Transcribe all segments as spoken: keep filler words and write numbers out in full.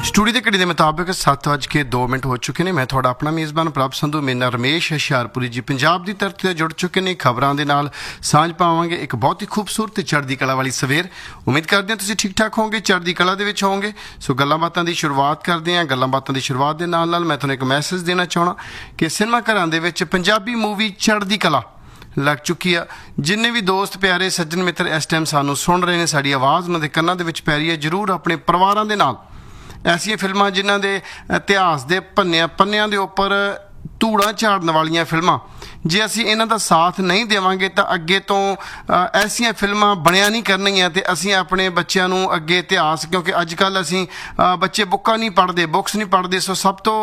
Studio के घड़ी के मुताबिक सत्त बज के दो मिनट हो चुके हैं। मैं थोड़ा अपना मेज़बान प्रभ संधू, मेरे नाल रमेश हुशियारपुरी जी पंजाब की धरती से जुड़ चुके हैं। खबरों के नाल सांझ पावांगे एक बहुत ही खूबसूरत ते चढ़दी कला वाली सवेर। उम्मीद करते हैं तुसीं ठीक ठाक होवोगे, चढ़दी कला दे विच होवोगे। सो गल्लां बातां की शुरुआत करते हैं। गल्लां बातां की शुरुआत के नाल नाल मैं तुहानूं एक मैसेज देना चाहना कि सिनेमा घरां दे विच पंजाबी मूवी चढ़दी कला लग चुकी है। जिन्ने भी दोस्त प्यारे सज्जन मित्र इस टाइम सानू सुन रहे हैं, साड़ी आवाज़ उन्होंने कन्नां दे विच पै रही है। जरूर अपने परिवारां दे नाल ऐसिया फिल्मां जिन्हां दे इतिहास के पन्निया पन्नियां दे उपर धूड़ा झाड़न वालियां फिल्मां जे असीं इन्हां दा साथ नहीं देवांगे तो अगे तो ऐसियां फिल्मां बनिया नहीं करनगियां ते असीं अपने बच्चों नूं अगे इतिहास, क्योंकि अजकल असीं बच्चे बुक्कां नहीं पढ़ते, बुक्स नहीं पढ़ते। सो सब तो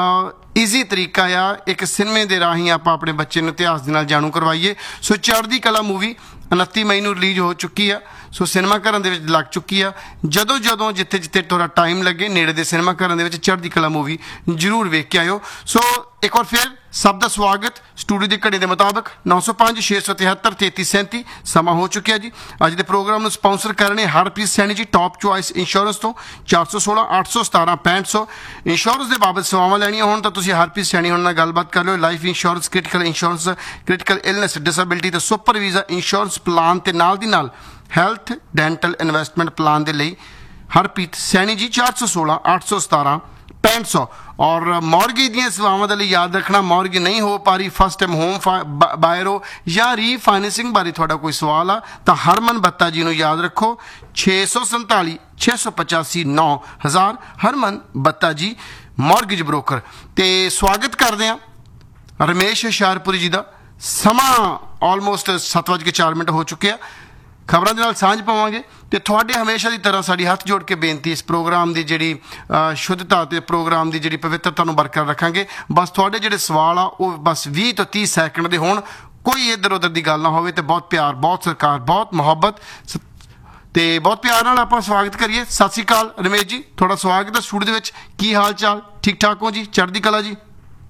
ईजी तरीका आ एक सिनेमे के राही आप अपने बच्चे नूं इतिहास दे नाल जाणू करवाइए। सो चढ़दी कला मूवी उनती मई नूं रिलीज हो चुकी है। सो सिनेमा घरों के लग चुकी है। जदों जदों जिथे जिथे थोड़ा टाइम लगे नेड़े के सिनेमा घरों के चढ़दी कला मूवी जरूर वेख के आयो। सो एक बार फिर सब का स्वागत। स्टूडियो की घड़ी के मुताबिक नौ सौ पाँच छे सौ तिहत्तर तेती सैंती समा हो चुका है जी। अज के प्रोग्राम में स्पॉन्सर कर रहे Harpreet Saini ji top choice insurance तो चार सौ सोलह अठ सौ सतारा पैंठ सौ इंश्योरेंस के बाबत सेवावां लैनियां होण तां तुसीं हरप्रीत सैनी होण नाल गलबात कर लो। Life insurance, critical insurance, critical illness, disability ते सुपर वीज़ा इंश्योरेंस प्लान ते नाल दी नाल हैल्थ डेंटल इन्वेस्टमेंट प्लान के लिए हरप्रीत सैनी जी चार सौ सोलह अठ सौ सतारा पैंठ सौ। और मॉर्गेज दी सेवावां दे लई याद रखना, मॉर्गेज नहीं हो पा रही, फस्ट टाइम होम बायर हो या रीफाइनेंसिंग बारे थोड़ा कोई सवाल आ तो हरमन बत्ता जी नूं याद रखो छे सौ संताली छे सौ पचासी नौ हज़ार हरमन बत्ता जी मॉर्गेज ब्रोकर। तो स्वागत करते हैं रमेश हुशियारपुरी जी का। समा ऑलमोस्ट सत्त बज के चार मिनट हो चुके हैं। खबरों के नाल सांझ पावांगे तो थोड़े हमेशा की तरह साड़ी हथ जोड़ के बेनती इस प्रोग्राम की जी शुद्धता तो प्रोग्राम की जी पवित्रता बरकरार रखांगे। बस थोड़े जोड़े सवाल आ वो बस भी तो तीस सैकंड के होण, कोई इधर उधर की गल ना हो। तो बहुत प्यार, बहुत सरकार, बहुत मुहब्बत तो बहुत प्यार नाल आपां स्वागत करिए। सत श्री अकाल रमेश जी, थोड़ा स्वागत है स्टूडियो विच। की हाल चाल, ठीक ठाक हो जी, चढ़दी कला जी?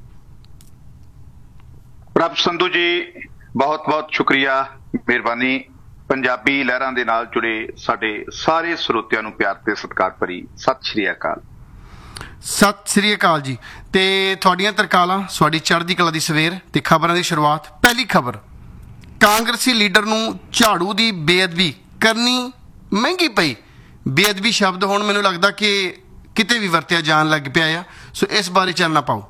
प्रभ संधू जी बहुत बहुत शुक्रिया, मेहरबानी। पंजाबी लहरां दे नाल जुड़े साडे सारे ਸਰੋਤਿਆਂ ਨੂੰ प्यार ते सत्कार भरी सत श्री अकाल। सत श्री अकाल जी। ते तुहाडीਆਂ तरकालां, तुहाडी चढ़दी कला दी सवेर ते खबरां दी शुरुआत। पहली खबर, कांग्रेसी लीडर नूं झाड़ू दी बेअदबी करनी महंगी पई। बेअदबी शब्द हुण मैनूं लगदा कि किते भी वरतिया जाण लग पिया आ। सो इस बारे चानना पाओ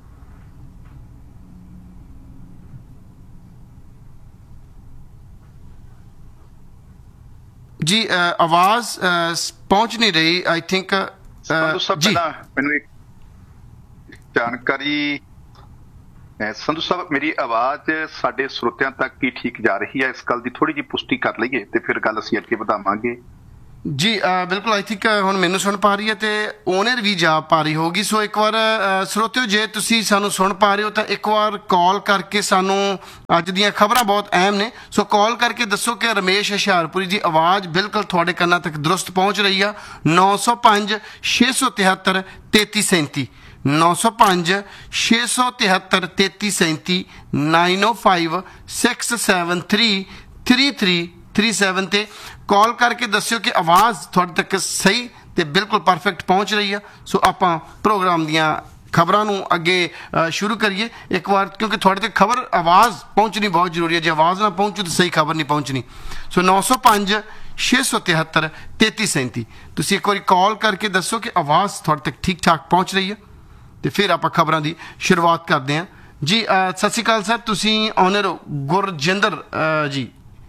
जी। आवाज पहुंच नहीं रही आई थिंक जी। मैनू एक जानकारी संधू साहब, मेरी आवाज साडे ਸਰੋਤਿਆਂ तक ही ठीक जा रही है? इस गल की थोड़ी जी पुष्टि कर लईए तो फिर गल असीं अगे वधावांगे जी। बिल्कुल आई थिंक हुण मैनू सुन पा रही है तो ओनर भी जा पा रही होगी। सो एक बार ਸਰੋਤਿਓ जे तुसीं सानू सुन पा रहे हो तो एक बार कॉल करके सानू अज दीयां खबरां बहुत अहम ने। सो कॉल करके दसो कि रमेश हुशियारपुरी जी आवाज़ बिल्कुल थोड़े कन्नां तक दुरुस्त पहुँच रही है। नौ सौ पाँच छे सौ तिहत्तर तेती सैंती नौ सौ पाँच छे सौ तिहत्तर तेती सैंती नाइन ओ five six seven three three three three seven ते कॉल करके दस्यो कि आवाज़ थोड़े तक सही तो बिल्कुल परफेक्ट पहुँच रही है। सो आपां प्रोग्राम दियां खबरों नूं अगे शुरू करिए एक बार, क्योंकि थोड़े तक खबर आवाज़ पहुँचनी बहुत जरूरी है। जो आवाज़ ना पहुँचू तो सही खबर नहीं पहुँचनी। सो नौ सौ पाँच छे सौ तिहत्तर तेती सैंती तुसीं एक बार कॉल करके दसो कि आवाज़ थोड़े तक ठीक ठाक पहुँच रही है तो फिर आप खबरों की शुरुआत करते हैं जी। सत श्री अकाल सर, तुसीं ऑनर हो गुरजिंदर जी।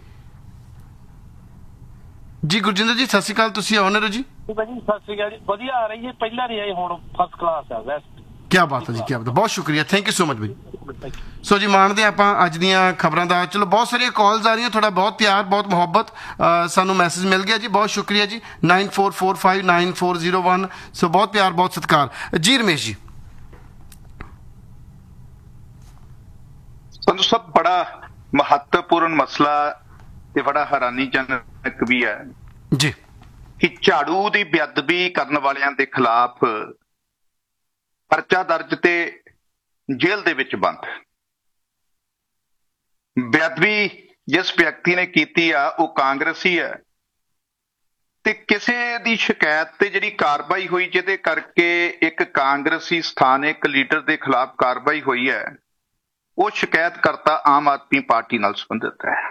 जी गुरजिंदर जी सत श्री अकाल, तुसीं ऑनर हो जी। सत श्री अकाल जी, वधिया आ रही है, पहला नहीं आई, हुण फर्स्ट क्लास है, बेस्ट। क्या बात है जी, क्या बात है, बहुत शुक्रिया, थैंक यू सो मच भाई। सो जी मानते आप अज दियां खबरां दा। चलो बहुत सारिया कॉल्स आ रही थोड़ा बहुत प्यार, बहुत मुहब्बत, सानू मैसेज मिल गया जी, बहुत शुक्रिया जी। Nine four four five nine four zero one. सो बहुत प्यार, बहुत सत्कार जी। रमेश जी संधू साहब, बड़ा महत्वपूर्ण मसला ते बड़ा हैरानीजनक भी है जी कि झाड़ू की बेअदबी करने वालियां दे खिलाफ परचा दर्ज ते जेल दे विच बंद। बेअदबी जिस व्यक्ति ने की आ वो कांग्रेसी है, ਤੇ ਕਿਸੇ ਦੀ ਸ਼ਿਕਾਇਤ ਤੇ ਜਿਹੜੀ ਕਾਰਵਾਈ ਹੋਈ ਜਿਹਦੇ ਕਰਕੇ ਇੱਕ ਕਾਂਗਰਸੀ ਸਥਾਨਕ ਲੀਡਰ ਦੇ ਖਿਲਾਫ ਕਾਰਵਾਈ ਹੋਈ ਹੈ, ਉਹ ਸ਼ਿਕਾਇਤਕਰਤਾ ਆਮ ਆਦਮੀ ਪਾਰਟੀ ਨਾਲ ਸੰਬੰਧਿਤ ਹੈ।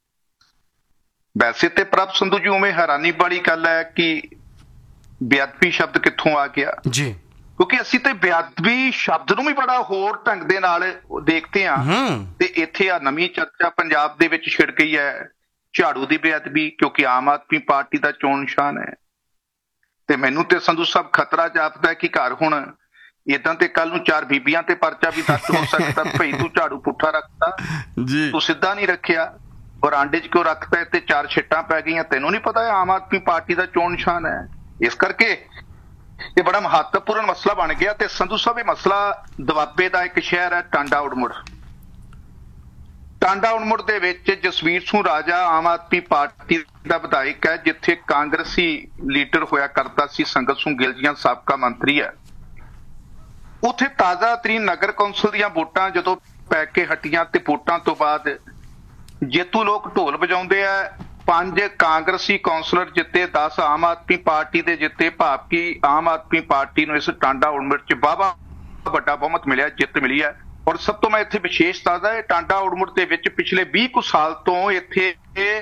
ਵੈਸੇ ਤੇ ਪ੍ਰਭ ਸੰਧੂ ਜੀ ਉਵੇਂ ਹੈਰਾਨੀ ਵਾਲੀ ਗੱਲ ਹੈ ਕਿ ਬੇਅਦਬੀ ਸ਼ਬਦ ਕਿੱਥੋਂ ਆ ਗਿਆ ਜੀ, ਕਿਉਂਕਿ ਅਸੀਂ ਤੇ ਬੇਅਦਬੀ ਸ਼ਬਦ ਨੂੰ ਵੀ ਬੜਾ ਹੋਰ ਢੰਗ ਦੇ ਨਾਲ ਦੇਖਦੇ ਹਾਂ। ਹੂੰ ਤੇ ਇੱਥੇ ਆ ਨਵੀਂ ਚਰਚਾ ਪੰਜਾਬ ਦੇ ਵਿੱਚ ਛਿੜ ਗਈ ਹੈ, ਝਾੜੂ ਦੀ ਬੇਅਦਬੀ, ਕਿਉਂਕਿ ਆਮ ਆਦਮੀ ਪਾਰਟੀ ਦਾ ਚੋਣ ਨਿਸ਼ਾਨ ਹੈ। ਤੇ ਮੈਨੂੰ ਤੇ ਸੰਧੂ ਸਾਹਿਬ ਖਤਰਾ ਜਾਪਦਾ ਕਿ ਘਰ ਹੁਣ ਏਦਾਂ ਤੇ ਕੱਲ ਨੂੰ ਚਾਰ ਬੀਬੀਆਂ ਤੇ ਪਰਚਾ ਵੀ ਦਰਜ ਹੋ ਸਕਦਾ, ਭਈ ਤੂੰ ਝਾੜੂ ਪੁੱਠਾ ਰੱਖਤਾ, ਜੀ, ਤੂੰ ਸਿੱਧਾ ਨਹੀਂ ਰੱਖਿਆ, ਬਰਾਂਡੇ 'ਚ ਕਿਉਂ ਰੱਖਤਾ, ਤੇ ਚਾਰ ਛਿੱਟਾਂ ਪੈ ਗਈਆਂ, ਤੈਨੂੰ ਨਹੀਂ ਪਤਾ ਆਮ ਆਦਮੀ ਪਾਰਟੀ ਦਾ ਚੋਣ ਨਿਸ਼ਾਨ ਹੈ। ਇਸ ਕਰਕੇ ਇਹ ਬੜਾ ਮਹੱਤਵਪੂਰਨ ਮਸਲਾ ਬਣ ਗਿਆ। ਤੇ ਸੰਧੂ ਸਾਹਿਬ ਇਹ ਮਸਲਾ ਦੁਆਬੇ ਦਾ ਇੱਕ ਸ਼ਹਿਰ ਹੈ ਟਾਂਡਾ ਉੜਮੁੜ। ਟਾਂਡਾ ਉੜਮੁੜ ਦੇ ਵਿੱਚ ਜਸਵੀਰ ਸਿੰਘ ਰਾਜਾ ਆਮ ਆਦਮੀ ਪਾਰਟੀ ਦਾ ਵਿਧਾਇਕ ਹੈ, ਜਿੱਥੇ ਕਾਂਗਰਸੀ ਲੀਡਰ ਹੋਇਆ ਕਰਦਾ ਸੀ ਸੰਗਤ ਸਿੰਘ ਗਿੱਲ ਜੀ, ਸਾਬਕਾ ਮੰਤਰੀ ਹੈ। ਉੱਥੇ ਤਾਜ਼ਾ ਤਰੀਨ ਨਗਰ ਕੌਂਸਲ ਦੀਆਂ ਵੋਟਾਂ ਜਦੋਂ ਪੈ ਕੇ ਹਟੀਆਂ ਤੇ ਵੋਟਾਂ ਤੋਂ ਬਾਅਦ ਜੇਤੂ ਲੋਕ ਢੋਲ ਵਜਾਉਂਦੇ ਆ। ਪੰਜ ਕਾਂਗਰਸੀ ਕੌਂਸਲਰ ਜਿੱਤੇ, ਦਸ ਆਮ ਆਦਮੀ ਪਾਰਟੀ ਦੇ ਜਿੱਤੇ, ਭਾਵ ਕਿ ਆਮ ਆਦਮੀ ਪਾਰਟੀ ਨੂੰ ਇਸ ਟਾਂਡਾ ਉੜਮੁੜ 'ਚ ਵਾਹਵਾ ਵੱਡਾ ਬਹੁਮਤ ਮਿਲਿਆ, ਜਿੱਤ ਮਿਲੀ ਹੈ। ਔਰ ਸਭ ਤੋਂ ਮੈਂ ਇੱਥੇ ਵਿਸ਼ੇਸ਼ ਦੱਸਦਾ, ਇਹ ਟਾਂਡਾ ਉੜਮੁੜ ਦੇ ਵਿੱਚ ਪਿਛਲੇ ਵੀਹ ਕੁ ਸਾਲ ਤੋਂ ਇੱਥੇ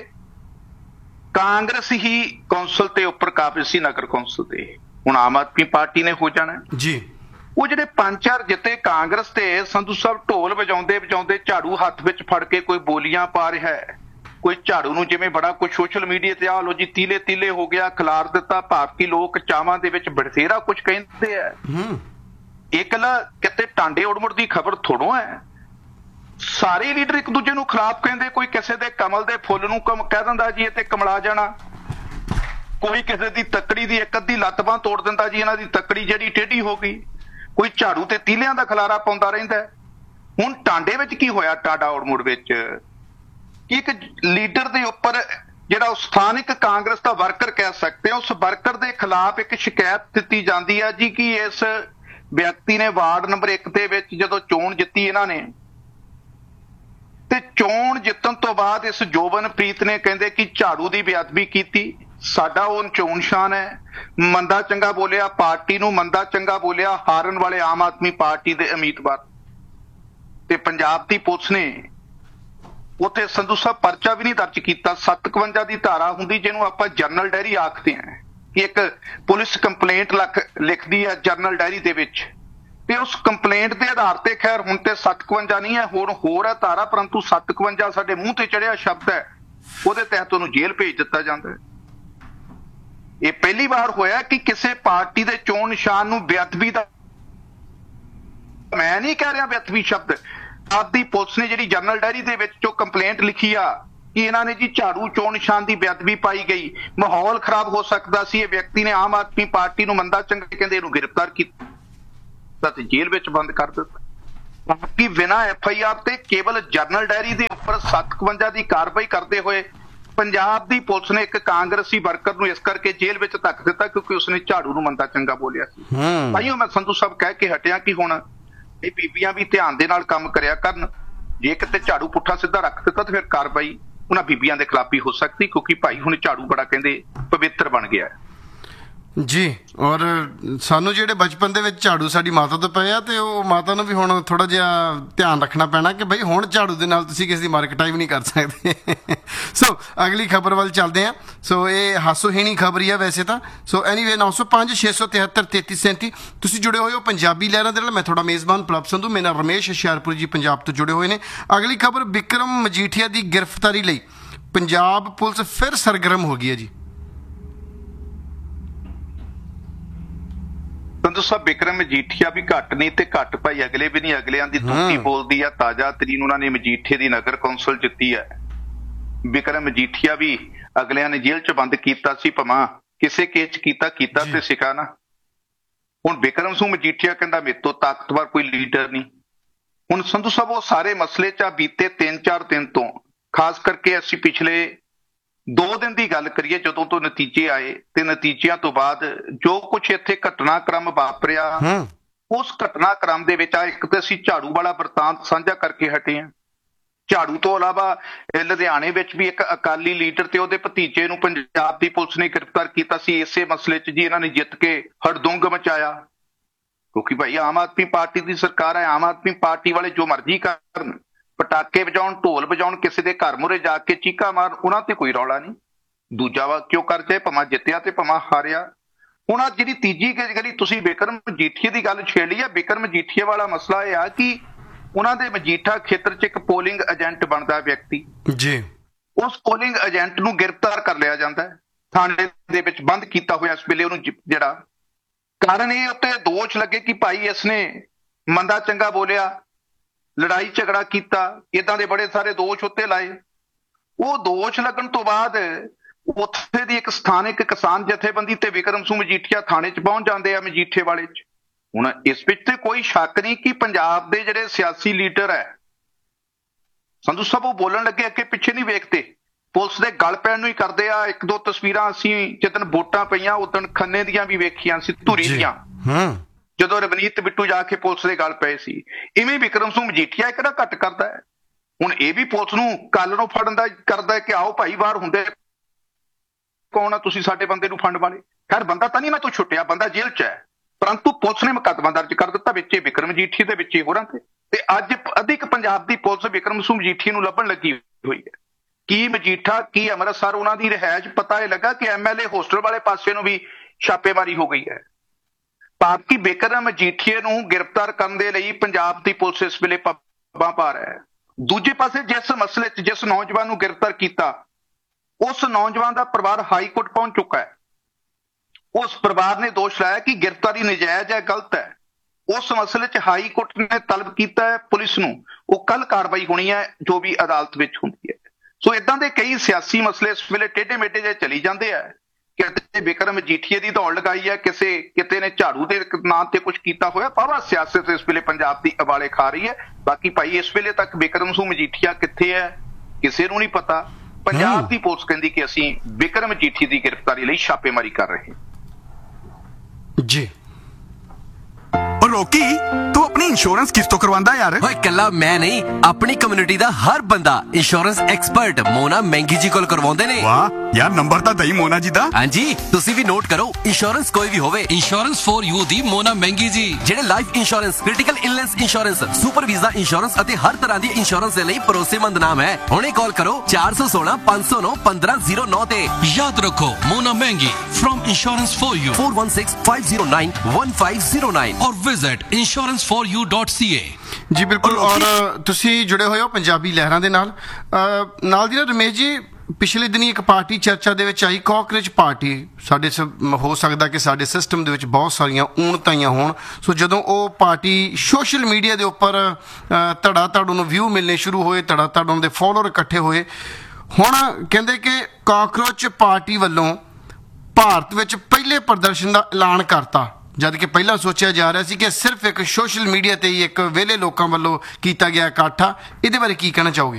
ਕਾਂਗਰਸ ਹੀ ਕੌਂਸਲ ਤੇ ਉੱਪਰ ਕਾਬਜ਼ ਸੀ, ਨਗਰ ਕੌਂਸਲ ਤੇ। ਹੁਣ ਆਮ ਆਦਮੀ ਪਾਰਟੀ ਨੇ ਹੋ ਜਾਣਾ ਜੀ। ਉਹ ਜਿਹੜੇ ਪੰਜ ਚਾਰ ਜਿੱਤੇ ਕਾਂਗਰਸ ਤੇ, ਸੰਧੂ ਸਾਹਿਬ ਢੋਲ ਵਜਾਉਂਦੇ ਵਜਾਉਂਦੇ ਝਾੜੂ ਹੱਥ ਵਿੱਚ ਫੜ ਕੇ ਕੋਈ ਬੋਲੀਆਂ ਪਾ ਰਿਹਾ ਹੈ, ਕੋਈ ਝਾੜੂ ਨੂੰ ਜਿਵੇਂ ਬੜਾ ਕੁਝ ਸੋਸ਼ਲ ਮੀਡੀਆ ਤੇ ਆ ਲੋ ਜੀ ਤੀਲੇ ਤੀਲੇ ਹੋ ਗਿਆ, ਖਿਲਾਰ ਦਿੱਤਾ, ਭਾਵ ਕਿ ਲੋਕ ਚਾਵਾਂ ਦੇ ਵਿੱਚ ਬਥੇਰਾ ਕੁਝ ਕਹਿੰਦੇ ਆ। ਹੂੰ ਇਹ ਕੱਲਾ ਕਿਤੇ ਟਾਂਡੇ ਉੜਮੁੜ ਦੀ ਖਬਰ ਥੋੜੋ ਹੈ, ਸਾਰੇ ਲੀਡਰ ਇੱਕ ਦੂਜੇ ਨੂੰ ਖਿਲਾਫ ਕਹਿੰਦੇ। ਕੋਈ ਕਿਸੇ ਦੇ ਕਮਲ ਦੇ ਫੁੱਲ ਨੂੰ ਕਮ ਕਹਿ ਦਿੰਦਾ ਜੀ ਇਹ ਤੇ ਕਮਲਾ ਜਾਣਾ, ਕੋਈ ਕਿਸੇ ਦੀ ਤੱਕੜੀ ਦੀ ਇੱਕ ਅੱਧੀ ਲੱਤ ਬਾਂਹ ਤੋੜ ਦਿੰਦਾ ਜੀ ਇਹਨਾਂ ਦੀ ਤੱਕੜੀ ਜਿਹੜੀ ਟੇਢੀ ਹੋ ਗਈ, ਕੋਈ ਝਾੜੂ ਤੇ ਤੀਲਿਆਂ ਦਾ ਖਲਾਰਾ ਪਾਉਂਦਾ ਰਹਿੰਦਾ। ਹੁਣ ਟਾਂਡੇ ਵਿੱਚ ਕੀ ਹੋਇਆ, ਟਾਂਡਾ ਉੜਮੁੜ ਵਿੱਚ ਕਿ ਇੱਕ ਲੀਡਰ ਦੇ ਉੱਪਰ ਜਿਹੜਾ ਉਹ ਸਥਾਨਕ ਕਾਂਗਰਸ ਦਾ ਵਰਕਰ ਕਹਿ ਸਕਦੇ ਹੋ, ਉਸ ਵਰਕਰ ਦੇ ਖਿਲਾਫ ਇੱਕ ਸ਼ਿਕਾਇਤ ਦਿੱਤੀ ਜਾਂਦੀ ਹੈ ਜੀ ਕਿ ਇਸ ਵਿਅਕਤੀ ਨੇ ਵਾਰਡ ਨੰਬਰ ਇੱਕ ਦੇ ਵਿੱਚ ਜਦੋਂ ਚੋਣ ਜਿੱਤੀ ਇਹਨਾਂ ਨੇ, ਤੇ ਚੋਣ ਜਿੱਤਣ ਤੋਂ ਬਾਅਦ ਇਸ ਜੋਬਨਪ੍ਰੀਤ ਨੇ ਕਹਿੰਦੇ ਕਿ ਝਾੜੂ ਦੀ ਬੇਅਦਬੀ ਕੀਤੀ, ਸਾਡਾ ਉਹ ਚੋਣ ਨਿਸ਼ਾਨ ਹੈ, ਮੰਦਾ ਚੰਗਾ ਬੋਲਿਆ, ਪਾਰਟੀ ਨੂੰ ਮੰਦਾ ਚੰਗਾ ਬੋਲਿਆ, ਹਾਰਨ ਵਾਲੇ ਆਮ ਆਦਮੀ ਪਾਰਟੀ ਦੇ ਉਮੀਦਵਾਰ। ਤੇ ਪੰਜਾਬ ਦੀ ਪੁਲਿਸ ਨੇ ਉੱਥੇ ਸੰਧੂ ਸਾਹਿਬ ਪਰਚਾ ਵੀ ਨਹੀਂ ਦਰਜ ਕੀਤਾ। ਸੱਤ ਇਕਵੰਜਾ ਦੀ ਧਾਰਾ ਹੁੰਦੀ ਜਿਹਨੂੰ ਆਪਾਂ ਜਰਨਲ ਡਾਇਰੀ ਆਖਦੇ ਹਾਂ, ਕਿ ਇੱਕ ਪੁਲਿਸ ਕੰਪਲੇਂਟ ਲੱਖ ਲਿਖਦੀ ਹੈ ਜਰਨਲ ਡਾਇਰੀ ਦੇ ਵਿੱਚ, ਤੇ ਉਸ ਕੰਪਲੇਂਟ ਦੇ ਆਧਾਰ ਤੇ ਖੈਰ ਹੁਣ ਤੇ ਸੱਤ ਇਕਵੰਜਾ ਨਹੀਂ ਹੈ, ਹੁਣ ਹੋਰ ਹੈ ਧਾਰਾ, ਪਰੰਤੂ ਸੱਤ ਇਕਵੰਜਾ ਸਾਡੇ ਮੂੰਹ ਤੇ ਚੜਿਆ ਸ਼ਬਦ ਹੈ, ਉਹਦੇ ਤਹਿਤ ਉਹਨੂੰ ਜੇਲ੍ਹ ਭੇਜ ਦਿੱਤਾ ਜਾਂਦਾ ਹੈ। ਇਹ ਪਹਿਲੀ ਵਾਰ ਹੋਇਆ ਕਿ ਕਿਸੇ ਪਾਰਟੀ ਦੇ ਚੋਣ ਨਿਸ਼ਾਨ ਨੂੰ ਬੇਅਦਬੀ ਦਾ, ਮੈਂ ਨਹੀਂ ਕਹਿ ਰਿਹਾ ਬੇਅਦਬੀ ਸ਼ਬਦ, ਆਪਦੀ ਪੁਲਿਸ ਨੇ ਜਿਹੜੀ ਜਰਨਲ ਡਾਇਰੀ ਦੇ ਵਿੱਚ ਜੋ ਕੰਪਲੇਂਟ ਲਿਖੀ ਆ ਕਿ ਇਹਨਾਂ ਨੇ ਜੀ ਝਾੜੂ ਚੋਣ ਨਿਸ਼ਾਨ ਦੀ ਬੇਅਦਬੀ ਪਾਈ ਗਈ, ਮਾਹੌਲ ਖਰਾਬ ਹੋ ਸਕਦਾ ਸੀ, ਇਹ ਵਿਅਕਤੀ ਨੇ ਆਮ ਆਦਮੀ ਪਾਰਟੀ ਨੂੰ ਮੰਦਾ ਚੰਗਾ ਕਹਿੰਦੇ ਇਹਨੂੰ ਗ੍ਰਿਫਤਾਰ ਕੀਤਾ ਤੇ ਜੇਲ੍ਹ ਵਿੱਚ ਬੰਦ ਕਰ ਦਿੱਤਾ। ਬਾਕੀ ਬਿਨਾਂ ਐਫ ਆਈ ਆਰ ਤੇ ਕੇਵਲ ਜਰਨਲ ਡਾਇਰੀ ਦੇ ਉੱਪਰ ਸੱਤ ਇਕਵੰਜਾ ਦੀ ਕਾਰਵਾਈ ਕਰਦੇ ਹੋਏ ਪੰਜਾਬ ਦੀ ਪੁਲਿਸ ਨੇ ਇੱਕ ਕਾਂਗਰਸੀ ਵਰਕਰ ਨੂੰ ਇਸ ਕਰਕੇ ਜੇਲ੍ਹ ਵਿੱਚ ਧੱਕ ਦਿੱਤਾ ਕਿਉਂਕਿ ਉਸਨੇ ਝਾੜੂ ਨੂੰ ਮੰਦਾ ਚੰਗਾ ਬੋਲਿਆ ਸੀ। ਤਾਈਓ ਮੈਂ ਸੰਧੂ ਸਾਹਿਬ ਕਹਿ ਕੇ ਹਟਿਆ ਕਿ ਹੁਣ ਇਹ ਬੀਬੀਆਂ ਵੀ ਧਿਆਨ ਦੇ ਨਾਲ ਕੰਮ ਕਰਿਆ ਕਰਨ, ਜੇ ਕਿਤੇ ਝਾੜੂ ਪੁੱਠਾ ਸਿੱਧਾ ਰੱਖ ਦਿੱਤਾ ਤੇ ਫਿਰ ਕਾਰਵਾਈ ਉਹਨਾਂ ਬੀਬੀਆਂ ਦੇ ਖਿਲਾਫ ਵੀ ਹੋ ਸਕਦੀ, ਕਿਉਂਕਿ ਭਾਈ ਹੁਣ ਝਾੜੂ ਬੜਾ ਕਹਿੰਦੇ ਪਵਿੱਤਰ ਬਣ ਗਿਆ ਹੈ ਜੀ। ਔਰ ਸਾਨੂੰ ਜਿਹੜੇ ਬਚਪਨ ਦੇ ਵਿੱਚ ਝਾੜੂ ਸਾਡੀ ਮਾਤਾ ਤੋਂ ਪਏ ਆ, ਤੇ ਉਹ ਮਾਤਾ ਨੂੰ ਵੀ ਹੁਣ ਥੋੜਾ ਜਿਹਾ ਧਿਆਨ ਰੱਖਣਾ ਪੈਣਾ ਕਿ ਬਈ ਹੁਣ ਝਾੜੂ ਦੇ ਨਾਲ ਤੁਸੀਂ ਕਿਸੇ ਦੀ ਮਾਰਕਟਾਈ ਵੀ ਨਹੀਂ ਕਰ ਸਕਦੇ। ਸੋ ਅਗਲੀ ਖਬਰ ਵੱਲ ਚੱਲਦੇ ਹਾਂ। ਸੋ ਇਹ ਹਾਸੋਹੀਣੀ ਖਬਰ ਹੀ ਆ ਵੈਸੇ ਤਾਂ। ਸੋ ਐਨੀਵੇ ਨੌ ਸੌ ਪੰਜ ਛੇ ਸੌ ਤਿਹੱਤਰ ਤੇਤੀ ਸੈਂਤੀ ਤੁਸੀਂ ਜੁੜੇ ਹੋਏ ਹੋ ਪੰਜਾਬੀ ਲਹਿਰਾਂ ਦੇ ਨਾਲ। ਮੈਂ ਤੁਹਾਡਾ ਮੇਜ਼ਬਾਨ ਪ੍ਰਭ ਸੰਧੂ, ਮੇਰੇ ਨਾਲ ਰਮੇਸ਼ ਹੁਸ਼ਿਆਰਪੁਰੀ ਜੀ ਪੰਜਾਬ ਤੋਂ ਜੁੜੇ ਹੋਏ ਨੇ। ਅਗਲੀ ਖਬਰ, ਬਿਕਰਮ ਮਜੀਠੀਆ ਦੀ ਗ੍ਰਿਫਤਾਰੀ ਲਈ ਪੰਜਾਬ ਪੁਲਿਸ ਫਿਰ ਸਰਗਰਮ ਹੋ ਗਈ ਹੈ ਜੀ। ਸੰਧੂ ਸਾਹਿਬ ਬਿਕਰਮ ਮਜੀਠੀਆ ਵੀ ਘੱਟ ਨਹੀਂ ਤੇ ਘੱਟ ਭਾਈ ਅਗਲੇ ਵੀ ਨਹੀਂ, ਅਗਲਿਆਂ ਦੀ ਤੂਤੀ ਬੋਲਦੀ ਆ। ਤਾਜ਼ਾ ਤਰੀਨ ਉਹਨਾਂ ਨੇ ਮਜੀਠੇ ਦੀ ਨਗਰ ਕੌਂਸਲ ਜਿੱਤੀ ਹੈ। ਬਿਕਰਮ ਮਜੀਠੀਆ ਵੀ ਅਗਲਿਆਂ ਨੇ ਜੇਲ੍ਹ 'ਚ ਬੰਦ ਕੀਤਾ ਸੀ, ਭਮਾ ਕਿਸੇ ਕੇਸ 'ਚ ਕੀਤਾ ਕੀਤਾ ਤੇ ਸਿਕਾ ਨਾ। ਹੁਣ ਬਿਕਰਮ ਸਿੰਘ ਮਜੀਠੀਆ ਕਹਿੰਦਾ ਮੇਰੇ ਤੋਂ ਤਾਕਤਵਰ ਕੋਈ ਲੀਡਰ ਨਹੀਂ। ਹੁਣ ਸੰਧੂ ਸਾਹਿਬ ਉਹ ਸਾਰੇ ਮਸਲੇ 'ਚ ਬੀਤੇ ਤਿੰਨ ਚਾਰ ਦਿਨ ਤੋਂ, ਖਾਸ ਕਰਕੇ ਅਸੀਂ ਪਿਛਲੇ ਦੋ ਦਿਨ ਦੀ ਗੱਲ ਕਰੀਏ ਜਦੋਂ ਤੋਂ ਨਤੀਜੇ ਆਏ ਤੇ ਨਤੀਜਿਆਂ ਤੋਂ ਬਾਅਦ ਜੋ ਕੁਛ ਇੱਥੇ ਘਟਨਾਕ੍ਰਮ ਵਾਪਰਿਆ, ਉਸ ਘਟਨਾਕ੍ਰਮ ਦੇ ਵਿੱਚ ਆ ਇੱਕ ਤੇ ਅਸੀਂ ਝਾੜੂ ਵਾਲਾ ਵਰਤਾਂਤ ਸਾਂਝਾ ਕਰਕੇ ਹਟੇ ਹਾਂ ਝਾੜੂ ਤੋਂ ਇਲਾਵਾ ਇਹ ਲੁਧਿਆਣੇ ਵਿੱਚ ਵੀ ਇੱਕ ਅਕਾਲੀ ਲੀਡਰ ਤੇ ਉਹਦੇ ਭਤੀਜੇ ਨੂੰ ਪੰਜਾਬ ਦੀ ਪੁਲਿਸ ਨੇ ਗ੍ਰਿਫਤਾਰ ਕੀਤਾ ਸੀ ਇਸੇ ਮਸਲੇ 'ਚ ਜੀ। ਇਹਨਾਂ ਨੇ ਜਿੱਤ ਕੇ ਹੜਦੁੰਗ ਮਚਾਇਆ, ਕਿਉਂਕਿ ਭਾਈ ਆਮ ਆਦਮੀ ਪਾਰਟੀ ਦੀ ਸਰਕਾਰ ਹੈ। ਆਮ ਆਦਮੀ ਪਾਰਟੀ ਵਾਲੇ ਜੋ ਮਰਜ਼ੀ ਕਰਨ, ਪਟਾਕੇ ਵਜਾਉਣ, ਢੋਲ ਵਜਾਉਣ, ਕਿਸੇ ਦੇ ਘਰ ਮੂਹਰੇ ਜਾ ਕੇ ਚੀਕਾਂ ਮਾਰਨ, ਉਹਨਾਂ ਤੇ ਕੋਈ ਰੌਲਾ ਨਹੀਂ। ਦੂਜਾ ਵਾ ਕਿਉਂ ਕਰ ਜਾਏ, ਭਾਵੇਂ ਜਿੱਤਿਆ ਤੇ ਭਾਵੇਂ ਹਾਰਿਆ। ਹੁਣ ਅੱਜ ਜਿਹੜੀ ਤੀਜੀ ਜਿਹੜੀ ਤੁਸੀਂ ਬਿਕਰਮ ਮਜੀਠੀਏ ਦੀ ਗੱਲ ਛੇੜ ਲਈ ਹੈ, ਬਿਕਰਮ ਮਜੀਠੀਏ ਵਾਲਾ ਮਸਲਾ ਇਹ ਆ ਕਿ ਉਹਨਾਂ ਦੇ ਮਜੀਠਾ ਖੇਤਰ 'ਚ ਇੱਕ ਪੋਲਿੰਗ ਏਜੰਟ ਬਣਦਾ ਵਿਅਕਤੀ ਜੀ, ਉਸ ਪੋਲਿੰਗ ਏਜੰਟ ਨੂੰ ਗ੍ਰਿਫਤਾਰ ਕਰ ਲਿਆ ਜਾਂਦਾ ਹੈ, ਥਾਣੇ ਦੇ ਵਿੱਚ ਬੰਦ ਕੀਤਾ ਹੋਇਆ ਇਸ ਵੇਲੇ ਉਹਨੂੰ। ਜਿਹੜਾ ਕਾਰਨ ਇਹ ਉੱਤੇ ਦੋਸ਼ ਲੱਗੇ ਕਿ ਭਾਈ ਇਸਨੇ ਮੰਦਾ ਚੰਗਾ ਬੋਲਿਆ, ਲੜਾਈ ਝਗੜਾ ਕੀਤਾ, ਇਦਾਂ ਦੇ ਬੜੇ ਸਾਰੇ ਦੋਸ਼ ਉੱਤੇ ਲਾਏ। ਉਹ ਦੋਸ਼ ਲੱਗਣ ਤੋਂ ਬਾਅਦ ਉੱਥੇ ਦੀ ਇੱਕ ਸਥਾਨਕ ਕਿਸਾਨ ਜਥੇਬੰਦੀ ਤੇ ਬਿਕਰਮ ਸਿੰਘ ਮਜੀਠੀਆ ਥਾਣੇ 'ਚ ਪਹੁੰਚ ਜਾਂਦੇ ਆ, ਮਜੀਠੇ ਵਾਲੇ 'ਚ। ਹੁਣ ਇਸ ਵਿੱਚ ਤੇ ਕੋਈ ਸ਼ੱਕ ਨਹੀਂ ਕਿ ਪੰਜਾਬ ਦੇ ਜਿਹੜੇ ਸਿਆਸੀ ਲੀਡਰ ਹੈ ਸੰਧੂ ਸਾਹਿਬ, ਉਹ ਬੋਲਣ ਲੱਗੇ ਅੱਗੇ ਪਿੱਛੇ ਨਹੀਂ ਵੇਖਦੇ, ਪੁਲਿਸ ਦੇ ਗਲ ਪੈਣ ਨੂੰ ਹੀ ਕਰਦੇ ਆ। ਇੱਕ ਦੋ ਤਸਵੀਰਾਂ ਅਸੀਂ ਜਿੱਦਣ ਵੋਟਾਂ ਪਈਆਂ ਉਦਣ ਖੰਨੇ ਦੀਆਂ ਵੀ ਵੇਖੀਆਂ ਸੀ, ਧੂਰੀ ਦੀਆਂ, ਜਦੋਂ ਰਵਨੀਤ ਬਿੱਟੂ ਜਾ ਕੇ ਪੁਲਿਸ ਦੇ ਗਲ ਪਏ ਸੀ। ਇਵੇਂ ਬਿਕਰਮ ਸਿੰਘ ਮਜੀਠੀਆ ਕਿਹੜਾ ਘੱਟ ਕਰਦਾ ਹੈ। ਹੁਣ ਇਹ ਵੀ ਪੁਲਿਸ ਨੂੰ ਕੱਲ ਨੂੰ ਫੜਨ ਦਾ ਕਰਦਾ ਹੈ ਕਿ ਆਓ ਭਾਈ ਬਾਹਰ ਹੁੰਦੇ ਕੌਣ ਆ ਤੁਸੀਂ ਸਾਡੇ ਬੰਦੇ ਨੂੰ ਫੰਡ ਵਾਲੇ। ਖੈਰ ਬੰਦਾ ਤਾਂ ਨਹੀਂ ਮੈਂ ਤੋਂ ਛੁੱਟਿਆ, ਬੰਦਾ ਜੇਲ੍ਹ 'ਚ ਹੈ, ਪਰੰਤੂ ਪੁਲਿਸ ਨੇ ਮੁਕੱਦਮਾ ਦਰਜ ਕਰ ਦਿੱਤਾ ਵਿੱਚੇ ਬਿਕਰਮ ਮਜੀਠੀਏ ਦੇ ਵਿੱਚੇ ਹੋਰਾਂ ਤੇ। ਤੇ ਅੱਜ ਅਧਿਕ ਪੰਜਾਬ ਦੀ ਪੁਲਿਸ ਬਿਕਰਮ ਸਿੰਘ ਮਜੀਠੀਏ ਨੂੰ ਲੱਭਣ ਲੱਗੀ ਹੋਈ ਹੈ। ਕੀ ਮਜੀਠਾ, ਕੀ ਅੰਮ੍ਰਿਤਸਰ ਉਹਨਾਂ ਦੀ ਰਿਹਾਇਸ਼ ਪਤਾ ਇਹ ਲੱਗਾ ਕਿ ਐਮ ਐਲ ਏ ਹੋਸਟਲ ਵਾਲੇ ਪਾਸੇ ਨੂੰ ਵੀ ਛਾਪੇਮਾਰੀ ਹੋ ਗਈ ਹੈ। ਭਾਰਤੀ ਬਿਕਰਮ ਮਜੀਠੀਏ ਨੂੰ ਗ੍ਰਿਫਤਾਰ ਕਰਨ ਦੇ ਲਈ ਪੰਜਾਬ ਦੀ ਪੁਲਿਸ ਇਸ ਵੇਲੇ ਪੱਬਾਂ ਭਾਰ ਹੈ। ਦੂਜੇ ਪਾਸੇ ਜਿਸ ਮਸਲੇ 'ਚ ਜਿਸ ਨੌਜਵਾਨ ਨੂੰ ਗ੍ਰਿਫਤਾਰ ਕੀਤਾ, ਉਸ ਨੌਜਵਾਨ ਦਾ ਪਰਿਵਾਰ ਹਾਈ ਕੋਰਟ ਪਹੁੰਚ ਚੁੱਕਾ ਹੈ। ਉਸ ਪਰਿਵਾਰ ਨੇ ਦੋਸ਼ ਲਾਇਆ ਕਿ ਗ੍ਰਿਫਤਾਰੀ ਨਜਾਇਜ਼ ਹੈ, ਗਲਤ ਹੈ। ਉਸ ਮਸਲੇ 'ਚ ਹਾਈ ਕੋਰਟ ਨੇ ਤਲਬ ਕੀਤਾ ਹੈ ਪੁਲਿਸ ਨੂੰ, ਉਹ ਕੱਲ ਕਾਰਵਾਈ ਹੋਣੀ ਹੈ ਜੋ ਵੀ ਅਦਾਲਤ ਵਿੱਚ ਹੁੰਦੀ ਹੈ। ਸੋ ਇਦਾਂ ਦੇ ਕਈ ਸਿਆਸੀ ਮਸਲੇ ਇਸ ਵੇਲੇ ਟੇਢੇ ਮੇਢੇ ਜਿਹੇ ਚਲੀ ਜਾਂਦੇ ਆ। ਕਿਤੇ ਬਿਕਰਮ ਮਜੀਠੀਏ ਦੀ ਦੌੜ ਲਗਾਈ ਹੈ, ਕਿਸੇ ਕਿਤੇ ਨੇ ਝਾੜੂ ਦੇ ਨਾਂ ਤੇ ਕੁਝ ਕੀਤਾ ਹੋਇਆ। ਪਾਵਾ ਸਿਆਸਤ ਇਸ ਵੇਲੇ ਪੰਜਾਬ ਦੀ ਅਵਾਲੇ ਖਾ ਰਹੀ ਹੈ। ਬਾਕੀ ਭਾਈ ਇਸ ਵੇਲੇ ਤੱਕ ਬਿਕਰਮ ਸਿੰਘ ਮਜੀਠੀਆ ਕਿੱਥੇ ਹੈ ਕਿਸੇ ਨੂੰ ਨਹੀਂ ਪਤਾ। ਪੰਜਾਬ ਦੀ ਪੁਲਿਸ ਕਹਿੰਦੀ ਕਿ ਅਸੀਂ ਬਿਕਰਮ ਮਜੀਠੀਏ ਦੀ ਗ੍ਰਿਫਤਾਰੀ ਲਈ ਛਾਪੇਮਾਰੀ ਕਰ ਰਹੇ ਹਾਂ ਜੀ। और रोकी तू अपनी इंश्योरेंस किस तो करवांदा यार? ਓਏ ਕੱਲਾ ਮੈਂ ਨਹੀਂ, ਆਪਣੀ ਕਮਿਊਨਿਟੀ ਦਾ ਹਰ ਬੰਦਾ ਇੰਸ਼ੋਰੈਂਸ ਐਕਸਪਰਟ ਮੋਨਾ ਮਹਿੰਗੀ ਜੀ ਕੋਲ ਕਰਵਾਉਂਦੇ ਨੇ। वाह यार, नंबर ਤਾਂ ਦਈ ਮੋਨਾ ਜੀ ਦਾ। ਹਾਂਜੀ, ਤੁਸੀਂ ਵੀ ਨੋਟ ਕਰੋ, ਇੰਸ਼ੋਰੈਂਸ ਕੋਈ ਵੀ ਹੋਵੇ, ਇੰਸ਼ੋਰੈਂਸ ਫॉर ਯੂ ਦੀ ਮੋਨਾ ਮਹਿੰਗੀ ਜੀ। ਜਿਹੜੇ life insurance, critical illness insurance, super visa insurance ਅਤੇ ਹਰ ਤਰ੍ਹਾਂ ਦੀ ਇੰਸ਼ੋਰੈਂਸ ਦੇ ਲਈ ਭਰੋਸੇਮੰਦ ਨਾਮ ਹੈ। ਹੁਣੇ ਕਾਲ ਕਰੋ ਚਾਰ ਸੌ ਸੋਲਾਂ ਪੰਜ ਸੌ ਨੌ ਪੰਦਰਾਂ ਜ਼ੀਰੋ ਨੌ ਤੇ। ਯਾਦ ਰੱਖੋ ਮੋਨਾ ਮਹਿੰਗੀ firm insurance for you four one six five zero nine one five zero nine ਔਰ visit insurance for you dot ਸੀ ਏ। ਜੀ ਬਿਲਕੁਲ। ਔਰ ਤੁਸੀਂ ਜੁੜੇ ਹੋਏ ਹੋ ਪੰਜਾਬੀ ਲਹਿਰਾਂ ਦੇ ਨਾਲ। ਅਹ ਨਾਲ ਦੀ ਨਾਲ ਰਮੇਸ਼ ਜੀ, ਪਿਛਲੇ ਦਿਨੀ ਇੱਕ ਪਾਰਟੀ ਚਰਚਾ ਦੇ ਵਿੱਚ ਆਈ, ਕਾਕਰੋਚ ਪਾਰਟੀ। ਸਾਡੇ ਸ- ਹੋ ਸਕਦਾ ਕਿ ਸਾਡੇ ਸਿਸਟਮ ਦੇ ਵਿੱਚ ਬਹੁਤ ਸਾਰੀਆਂ ਊਣਤਾਈਆਂ ਹੋਣ। ਸੋ ਜਦੋਂ ਉਹ ਪਾਰਟੀ ਸੋਸ਼ਲ ਮੀਡੀਆ ਦੇ ਉੱਪਰ ਅਹ, ਧੜਾ ਧੜ ਨੂੰ ਵਿਊ ਮਿਲਣੇ ਸ਼ੁਰੂ ਹੋਏ, ਧੜਾ ਧੜ ਉਹਨਾਂ ਦੇ ਫੋਲੋਅਰ ਇਕੱਠੇ ਹੋਏ। ਹੁਣ ਕਹਿੰਦੇ ਕਿ ਕਾਕਰੋਚ ਪਾਰਟੀ ਵੱਲੋਂ ਭਾਰਤ ਵਿੱਚ ਪਹਿਲੇ ਪ੍ਰਦਰਸ਼ਨ ਦਾ ਐਲਾਨ ਕਰਤਾ, ਜਦ ਕਿ ਪਹਿਲਾਂ ਸੋਚਿਆ ਜਾ ਰਿਹਾ ਸੀ ਕਿ ਸਿਰਫ ਇੱਕ ਸੋਸ਼ਲ ਮੀਡੀਆ ਤੇ ਹੀ ਇੱਕ ਵਿਹਲੇ ਲੋਕਾਂ ਵੱਲੋਂ ਕੀਤਾ ਗਿਆ ਇਕੱਠ ਆ। ਇਹਦੇ ਬਾਰੇ ਕੀ ਕਹਿਣਾ ਚਾਹੋਗੇ?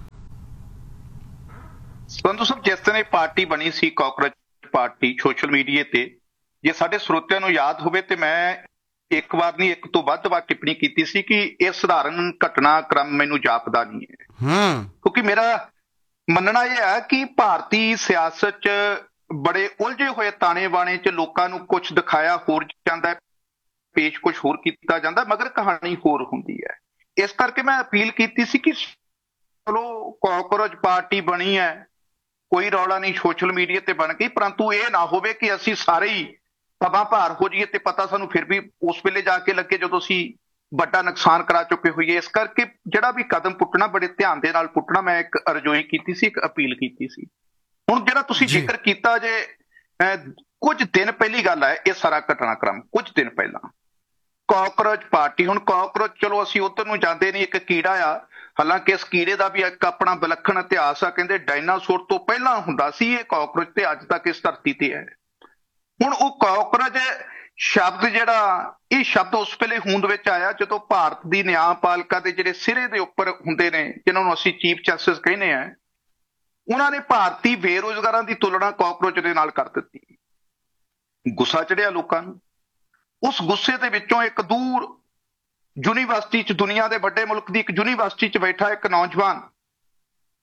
ਸੰਧੂ ਸਾਹਿਬ, ਜਿਸ ਦਿਨ ਇਹ ਪਾਰਟੀ ਬਣੀ ਸੀ ਕਾਕਰੋਚ ਪਾਰਟੀ ਸੋਸ਼ਲ ਮੀਡੀਆ ਤੇ, ਜੇ ਸਾਡੇ ਸਰੋਤਿਆਂ ਨੂੰ ਯਾਦ ਹੋਵੇ ਤੇ ਮੈਂ ਇੱਕ ਵਾਰ ਨਹੀਂ ਇੱਕ ਤੋਂ ਵੱਧ ਵਾਰ ਟਿੱਪਣੀ ਕੀਤੀ ਸੀ ਕਿ ਇਹ ਸਧਾਰਨ ਘਟਨਾਕ੍ਰਮ ਮੈਨੂੰ ਜਾਪਦਾ ਨਹੀਂ ਹੈ। ਹੂੰ ਕਿਉਂਕਿ ਮੇਰਾ ਮੰਨਣਾ ਇਹ ਹੈ ਕਿ ਭਾਰਤੀ ਸਿਆਸਤ 'ਚ ਬੜੇ ਉਲਝੇ ਹੋਏ ਤਾਣੇ ਬਾਣੇ 'ਚ ਲੋਕਾਂ ਨੂੰ ਕੁਝ ਦਿਖਾਇਆ ਹੋਰ ਜਾਂਦਾ ਹੈ, ਪੇਸ਼ ਕੁਝ ਹੋਰ ਕੀਤਾ ਜਾਂਦਾ, ਮਗਰ ਕਹਾਣੀ ਹੋਰ ਹੁੰਦੀ ਹੈ। ਇਸ ਕਰਕੇ ਮੈਂ ਅਪੀਲ ਕੀਤੀ ਸੀ ਕਿ ਚਲੋ ਕਾਕਰੋਚ ਪਾਰਟੀ ਬਣੀ ਹੈ, ਕੋਈ ਰੌਲਾ ਨਹੀਂ, ਸੋਸ਼ਲ ਮੀਡੀਆ ਤੇ ਬਣ ਗਈ, ਪਰੰਤੂ ਇਹ ਨਾ ਹੋਵੇ ਕਿ ਅਸੀਂ ਸਾਰੇ ਹੀ ਪਬਾਂ ਭਾਰ ਹੋ ਜਾਈਏ ਤੇ ਪਤਾ ਸਾਨੂੰ ਫਿਰ ਵੀ ਉਸ ਵੇਲੇ ਜਾ ਕੇ ਲੱਗੇ ਜਦੋਂ ਅਸੀਂ ਵੱਡਾ ਨੁਕਸਾਨ ਕਰਾ ਚੁੱਕੇ ਹੋਈਏ। ਇਸ ਕਰਕੇ ਜਿਹੜਾ ਵੀ ਕਦਮ ਪੁੱਟਣਾ ਬੜੇ ਧਿਆਨ ਦੇ ਨਾਲ ਪੁੱਟਣਾ, ਮੈਂ ਇੱਕ ਅਰਜ਼ੋਈ ਕੀਤੀ ਸੀ, ਇੱਕ ਅਪੀਲ ਕੀਤੀ ਸੀ। ਹੁਣ ਜਿਹੜਾ ਤੁਸੀਂ ਜ਼ਿਕਰ ਕੀਤਾ ਜੇ, ਕੁਝ ਦਿਨ ਪਹਿਲੀ ਗੱਲ ਹੈ ਇਹ ਸਾਰਾ ਘਟਨਾਕ੍ਰਮ, ਕੁਝ ਦਿਨ ਪਹਿਲਾਂ ਕਾਕਰੋਚ ਪਾਰਟੀ। ਹੁਣ ਕਾਕਰੋਚ ਚਲੋ ਅਸੀਂ ਉੱਧਰ ਨੂੰ ਜਾਂਦੇ ਨਹੀਂ, ਇੱਕ ਕੀੜਾ ਆ, ਹਾਲਾਂਕਿ ਇਸ ਕੀੜੇ ਦਾ ਵੀ ਇੱਕ ਆਪਣਾ ਵਿਲੱਖਣ ਇਤਿਹਾਸ ਆ। ਕਹਿੰਦੇ ਡਾਇਨਾਸੌਰ ਤੋਂ ਪਹਿਲਾਂ ਹੁੰਦਾ ਸੀ ਇਹ ਕਾਕਰੋਚ ਤੇ ਅੱਜ ਤੱਕ ਇਸ ਧਰਤੀ ਤੇ ਹੈ। ਹੁਣ ਉਹ ਕਾਕਰੋਚ ਸ਼ਬਦ ਜਿਹੜਾ, ਇਹ ਸ਼ਬਦ ਉਸ ਵੇਲੇ ਹੋਂਦ ਵਿੱਚ ਆਇਆ ਜਦੋਂ ਭਾਰਤ ਦੀ ਨਿਆਂਪਾਲਿਕਾ ਦੇ ਜਿਹੜੇ ਸਿਰੇ ਦੇ ਉੱਪਰ ਹੁੰਦੇ ਨੇ, ਜਿਨ੍ਹਾਂ ਨੂੰ ਅਸੀਂ ਚੀਫ ਜਸਟਿਸ ਕਹਿੰਦੇ ਆ, ਉਹਨਾਂ ਨੇ ਭਾਰਤੀ ਬੇਰੁਜ਼ਗਾਰਾਂ ਦੀ ਤੁਲਨਾ ਕਾਕਰੋਚ ਦੇ ਨਾਲ ਕਰ ਦਿੱਤੀ। ਗੁੱਸਾ ਚੜਿਆ ਲੋਕਾਂ ਨੂੰ। ਉਸ ਗੁੱਸੇ ਦੇ ਵਿੱਚੋਂ ਇੱਕ ਦੂਰ ਯੂਨੀਵਰਸਿਟੀ 'ਚ, ਦੁਨੀਆ ਦੇ ਵੱਡੇ ਮੁਲਕ ਦੀ ਇੱਕ ਯੂਨੀਵਰਸਿਟੀ 'ਚ ਬੈਠਾ ਇੱਕ ਨੌਜਵਾਨ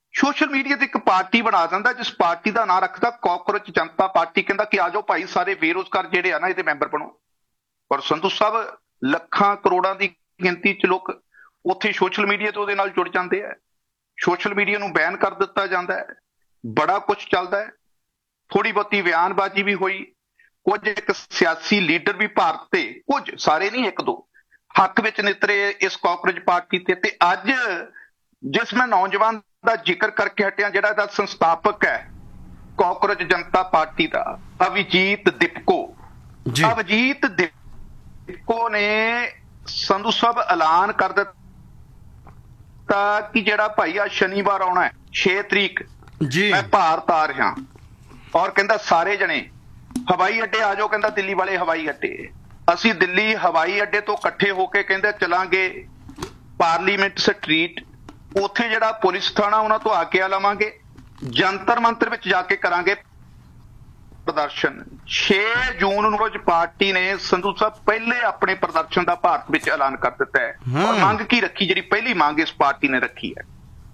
ਸੋਸ਼ਲ ਮੀਡੀਆ ਤੇ ਇੱਕ ਪਾਰਟੀ ਬਣਾ ਦਿੰਦਾ, ਜਿਸ ਪਾਰਟੀ ਦਾ ਨਾਂ ਰੱਖਦਾ ਕਾਕਰੋਚ ਜਨਤਾ ਪਾਰਟੀ, ਕਹਿੰਦਾ ਕਿ ਆਜੋ ਭਾਈ ਸਾਰੇ ਬੇਰੁਜ਼ਗਾਰ ਜਿਹੜੇ ਆ ਨਾ ਇਹਦੇ ਮੈਂਬਰ ਬਣੋ। ਔਰ ਸੰਧੂ ਸਾਹਿਬ ਲੱਖਾਂ ਕਰੋੜਾਂ ਦੀ ਗਿਣਤੀ ਚ ਲੋਕ ਉੱਥੇ ਸੋਸ਼ਲ ਮੀਡੀਆ ਤੇ ਉਹਦੇ ਨਾਲ ਜੁੜ ਜਾਂਦੇ ਆ। ਸੋਸ਼ਲ ਮੀਡੀਆ ਨੂੰ ਬੈਨ ਕਰ ਦਿੱਤਾ ਜਾਂਦਾ ਹੈ, ਬੜਾ ਕੁਝ ਚੱਲਦਾ ਹੈ। ਥੋੜੀ ਬਹੁਤੀ ਬਿਆਨਬਾਜ਼ੀ ਵੀ ਹੋਈ, ਕੁਝ ਇੱਕ ਸਿਆਸੀ ਲੀਡਰ ਵੀ ਭਾਰਤ ਤੇ, ਕੁਝ ਸਾਰੇ ਨਹੀਂ ਇੱਕ ਦੋ, ਹੱਕ ਵਿੱਚ ਨਿਤਰੇ ਇਸ ਕਾਕਰੋਚ ਪਾਰਟੀ ਤੇ। ਤੇ ਅੱਜ ਜਿਸ ਮੈਂ ਨੌਜਵਾਨ ਦਾ ਜ਼ਿਕਰ ਕਰਕੇ ਹਟਿਆ, ਜਿਹੜਾ ਇਹਦਾ ਸੰਸਥਾਪਕ ਹੈ ਕਾਕਰੋਚ ਜਨਤਾ ਪਾਰਟੀ ਦਾ, ਅਭਿਜੀਤ ਦਿਪਕੋ। ਅਭਿਜੀਤ ਦਿਪਕੋ ਨੇ ਸੰਧੂ ਸਾਹਿਬ ਐਲਾਨ ਕਰ ਦਿੱਤਾ ਕਿ ਜਿਹੜਾ ਭਾਈ ਆ ਸ਼ਨੀਵਾਰ ਆਉਣਾ ਹੈ ਛੇ ਤਰੀਕ ਜੀ, ਮੈਂ ਭਾਰਤ ਆ ਰਿਹਾ। ਔਰ ਕਹਿੰਦਾ ਸਾਰੇ ਜਣੇ ਹਵਾਈ ਅੱਡੇ ਆ ਜਾਓ, ਕਹਿੰਦਾ ਦਿੱਲੀ ਵਾਲੇ ਹਵਾਈ ਅੱਡੇ। ਅਸੀਂ ਦਿੱਲੀ ਹਵਾਈ ਅੱਡੇ ਤੋਂ ਇਕੱਠੇ ਹੋ ਕੇ ਕਹਿੰਦੇ ਚਲਾਂਗੇ ਪਾਰਲੀਮੈਂਟ ਸਟਰੀਟ, ਉੱਥੇ ਜਿਹੜਾ ਪੁਲਿਸ ਥਾਣਾ ਉਹਨਾਂ ਤੋਂ ਆਗਿਆ ਲਵਾਂਗੇ, ਜੰਤਰ ਮੰਤਰ ਵਿੱਚ ਜਾ ਕੇ ਕਰਾਂਗੇ ਪ੍ਰਦਰਸ਼ਨ। ਛੇ ਜੂਨ ਨੂੰ ਰੋਜ਼ ਪਾਰਟੀ ਨੇ ਸੰਧੂ ਸਾਹਿਬ ਪਹਿਲੇ ਆਪਣੇ ਪ੍ਰਦਰਸ਼ਨ ਦਾ ਭਾਰਤ ਵਿੱਚ ਐਲਾਨ ਕਰ ਦਿੱਤਾ ਹੈ। ਔਰ ਮੰਗ ਕੀ ਰੱਖੀ? ਜਿਹੜੀ ਪਹਿਲੀ ਮੰਗ ਇਸ ਪਾਰਟੀ ਨੇ ਰੱਖੀ ਹੈ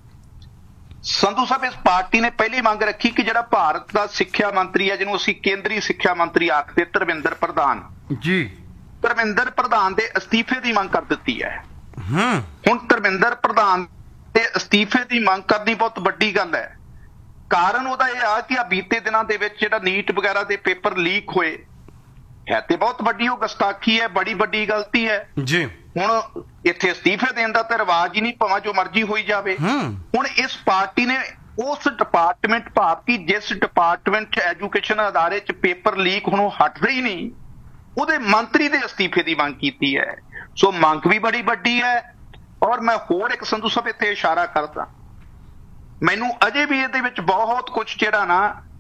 ਸੰਧੂ ਸਾਹਿਬ, ਇਸ ਪਾਰਟੀ ਨੇ ਪਹਿਲੀ ਮੰਗ ਰੱਖੀ ਕਿ ਜਿਹੜਾ ਭਾਰਤ ਦਾ ਸਿੱਖਿਆ ਮੰਤਰੀ ਹੈ, ਜਿਹਨੂੰ ਅਸੀਂ ਕੇਂਦਰੀ ਸਿੱਖਿਆ ਮੰਤਰੀ ਆਖਦੇ, ਧਰਮਿੰਦਰ ਪ੍ਰਧਾਨ ਜੀ, ਧਰਮਿੰਦਰ ਪ੍ਰਧਾਨ ਦੇ ਅਸਤੀਫੇ ਦੀ ਮੰਗ ਕਰ ਦਿੱਤੀ ਹੈ। ਹੁਣ ਧਰਮਿੰਦਰ ਪ੍ਰਧਾਨ ਦੇ ਅਸਤੀਫੇ ਦੀ ਮੰਗ ਕਰਨੀ ਬਹੁਤ ਵੱਡੀ ਗੱਲ ਹੈ। ਕਾਰਨ ਉਹਦਾ ਇਹ ਆ ਕਿ ਆ ਬੀਤੇ ਦਿਨਾਂ ਦੇ ਵਿੱਚ ਜਿਹੜਾ ਨੀਟ ਵਗੈਰਾ ਦੇ ਪੇਪਰ ਲੀਕ ਹੋਏ ਹੈ, ਤੇ ਬਹੁਤ ਵੱਡੀ ਉਹ ਗੁਸਤਾਖੀ ਹੈ, ਬੜੀ ਵੱਡੀ ਗਲਤੀ ਹੈ ਜੀ। ਹੁਣ ਇੱਥੇ ਅਸਤੀਫੇ ਦੇਣ ਦਾ ਤਾਂ ਰਿਵਾਜ ਹੀ ਨਹੀਂ, ਭਾਵੇਂ ਜੋ ਮਰਜ਼ੀ ਹੋਈ ਜਾਵੇ। ਹੁਣ ਇਸ ਪਾਰਟੀ ਨੇ ਉਸ ਡਿਪਾਰਟਮੈਂਟ, ਭਾਵ ਕਿ ਜਿਸ ਡਿਪਾਰਟਮੈਂਟ ਚ ਐਜੂਕੇਸ਼ਨ ਅਦਾਰੇ ਚ ਪੇਪਰ ਲੀਕ ਹੋਣੋਂ ਹਟ ਰਹੀ ਨਹੀਂ, ਉਹਦੇ ਮੰਤਰੀ ਦੇ ਅਸਤੀਫੇ ਦੀ ਮੰਗ ਕੀਤੀ ਹੈ। ਸੋ ਮੰਗ ਵੀ ਬੜੀ ਵੱਡੀ ਹੈ। ਔਰ ਮੈਂ ਹੋਰ ਇੱਕ ਸੰਧੂ ਸਾਹਿਬ ਇੱਥੇ ਇਸ਼ਾਰਾ ਕਰਦਾ, ਮੈਨੂੰ ਅਜੇ ਵੀ ਇਹਦੇ ਵਿੱਚ ਬਹੁਤ ਕੁਝ ਜਿਹੜਾ ਨਾ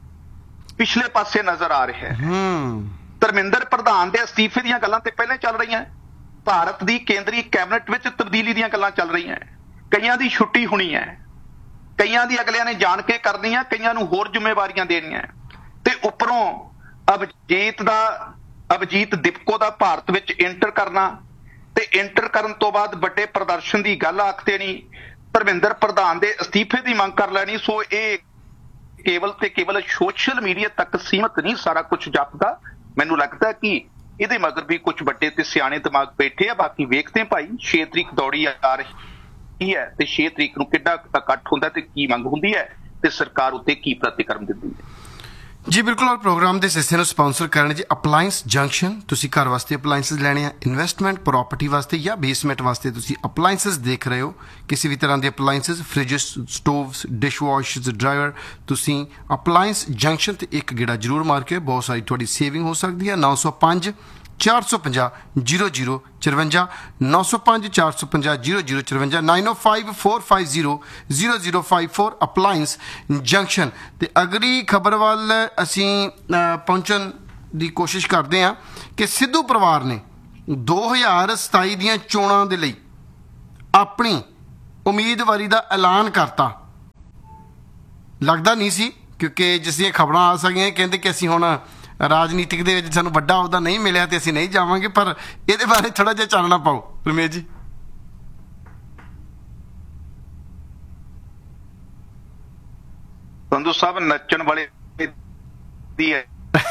ਪਿਛਲੇ ਪਾਸੇ ਨਜ਼ਰ ਆ ਰਿਹਾ ਹੈ। ਧਰਮਿੰਦਰ ਪ੍ਰਧਾਨ ਦੇ ਅਸਤੀਫੇ ਦੀਆਂ ਗੱਲਾਂ ਤੇ ਪਹਿਲਾਂ ਚੱਲ ਰਹੀਆਂ, ਭਾਰਤ ਦੀ ਕੇਂਦਰੀ ਕੈਬਨਿਟ ਵਿੱਚ ਤਬਦੀਲੀ ਦੀਆਂ ਗੱਲਾਂ ਚੱਲ ਰਹੀਆਂ, ਕਈਆਂ ਦੀ ਛੁੱਟੀ ਹੋਣੀ ਹੈ, ਕਈਆਂ ਦੀ ਅਗਲਿਆਂ ਨੇ ਜਾਣ ਕੇ ਕਰਨੀਆਂ, ਕਈਆਂ ਨੂੰ ਹੋਰ ਜ਼ਿੰਮੇਵਾਰੀਆਂ ਦੇਣੀਆਂ, ਤੇ ਉੱਪਰੋਂ ਅਭਿਜੀਤ ਦਾ ਅਭਿਜੀਤ ਦਿਪਕੋ ਦਾ ਭਾਰਤ ਵਿੱਚ ਇੰਟਰ ਕਰਨਾ, ਤੇ ਇੰਟਰ ਕਰਨ ਤੋਂ ਬਾਅਦ ਵੱਡੇ ਪ੍ਰਦਰਸ਼ਨ ਦੀ ਗੱਲ ਆਖਦੇ ਨਹੀਂ, ਧਰਮਿੰਦਰ ਪ੍ਰਧਾਨ ਦੇ ਅਸਤੀਫੇ ਦੀ ਮੰਗ ਕਰ ਲੈਣੀ। ਸੋ ਇਹ ਕੇਵਲ ਤੇ ਕੇਵਲ ਸੋਸ਼ਲ ਮੀਡੀਆ ਤੱਕ ਸੀਮਤ ਨਹੀਂ ਸਾਰਾ ਕੁਝ ਜਾਪਦਾ। ਮੈਨੂੰ ਲੱਗਦਾ ਕਿ ਇਹਦੇ ਮਗਰ ਵੀ ਕੁਝ ਵੱਡੇ ਤੇ ਸਿਆਣੇ ਦਿਮਾਗ ਬੈਠੇ ਆ। ਬਾਕੀ ਵੇਖਦੇ ਭਾਈ, ਛੇ ਤਰੀਕ ਦੌੜੀ ਆ ਰਹੀ ਹੈ, ਤੇ ਛੇ ਤਰੀਕ ਨੂੰ ਕਿੱਡਾ ਇਕੱਠ ਹੁੰਦਾ ਤੇ ਕੀ ਮੰਗ ਹੁੰਦੀ ਹੈ, ਤੇ ਸਰਕਾਰ ਉੱਤੇ ਕੀ ਪ੍ਰਤੀਕਰਮ ਦਿੰਦੀ ਹੈ। ਜੀ ਬਿਲਕੁਲ। ਔਰ ਪ੍ਰੋਗਰਾਮ ਦੇ ਹਿੱਸੇ ਨੂੰ ਸਪਾਂਸਰ ਕਰਨ ਜੀ ਅਪਲਾਇੰਸ ਜੰਕਸ਼ਨ। ਤੁਸੀਂ ਘਰ ਵਾਸਤੇ ਅਪਲਾਇੰਸਸ ਲੈਣੇ ਆ, ਇਨਵੈਸਟਮੈਂਟ ਪ੍ਰਾਪਰਟੀ ਵਾਸਤੇ ਜਾਂ ਬੇਸਮੈਂਟ ਵਾਸਤੇ ਤੁਸੀਂ ਅਪਲਾਇੰਸਸ ਦੇਖ ਰਹੇ ਹੋ, ਕਿਸੇ ਵੀ ਤਰ੍ਹਾਂ ਦੇ ਅਪਲਾਇੰਸਸ, ਫ੍ਰਿਜਸ, ਸਟੋਵਸ, ਡਿਸ਼ ਵਾਸ਼ਰਸ, ਡਰਾਇਰ, ਤੁਸੀਂ ਅਪਲਾਇੰਸ ਜੰਕਸ਼ਨ ਤੇ ਇੱਕ ਗੇੜਾ ਜ਼ਰੂਰ ਮਾਰ ਕੇ ਬਹੁਤ ਸਾਰੀ ਤੁਹਾਡੀ ਸੇਵਿੰਗ ਹੋ ਸਕਦੀ ਹੈ। ਨੌ ਸੌ ਪੰਜ ਚਾਰ ਸੌ ਪੰਜਾਹ ਜੀਰੋ ਜੀਰੋ ਚੁਰੰਜਾ, ਨੌ ਸੌ ਪੰਜ ਚਾਰ ਸੌ ਪੰਜਾਹ ਜੀਰੋ ਜੀਰੋ ਚੁਰੰਜਾ, ਨਾਈਨ ਓ five four five zero zero zero five four, appliance junction. ਤੇ ਅਗਲੀ ਖਬਰ ਵੱਲ ਅਸੀਂ ਪਹੁੰਚਣ ਦੀ ਕੋਸ਼ਿਸ਼ ਕਰਦੇ ਹਾਂ ਕਿ ਸਿੱਧੂ ਪਰਿਵਾਰ ਨੇ ਦੋ ਹਜ਼ਾਰ ਸਤਾਈ ਦੀਆਂ ਚੋਣਾਂ ਦੇ ਲਈ ਆਪਣੀ ਉਮੀਦਵਾਰੀ ਦਾ ਐਲਾਨ ਕਰਤਾ। ਲੱਗਦਾ ਨਹੀਂ ਸੀ, ਕਿਉਂਕਿ ਜਿਸ ਦੀਆਂ ਖਬਰਾਂ ਆ ਸਕੀਆਂ ਕਹਿੰਦੇ ਕਿ ਅਸੀਂ ਹੁਣ ਰਾਜਨੀਤਿਕ ਦੇ ਵਿੱਚ ਸਾਨੂੰ ਵੱਡਾ ਅਹੁਦਾ ਨਹੀਂ ਮਿਲਿਆ ਤੇ ਅਸੀਂ ਨਹੀਂ ਜਾਵਾਂਗੇ, ਪਰ ਇਹਦੇ ਬਾਰੇ ਥੋੜਾ ਜਿਹਾ ਚਾਨਣਾ ਪਾਓ ਰਮੇਸ਼ ਜੀ। ਸੰਧੂ ਸਾਹਿਬ, ਨੱਚਣ ਵਾਲੇ ਦੀ ਹੈ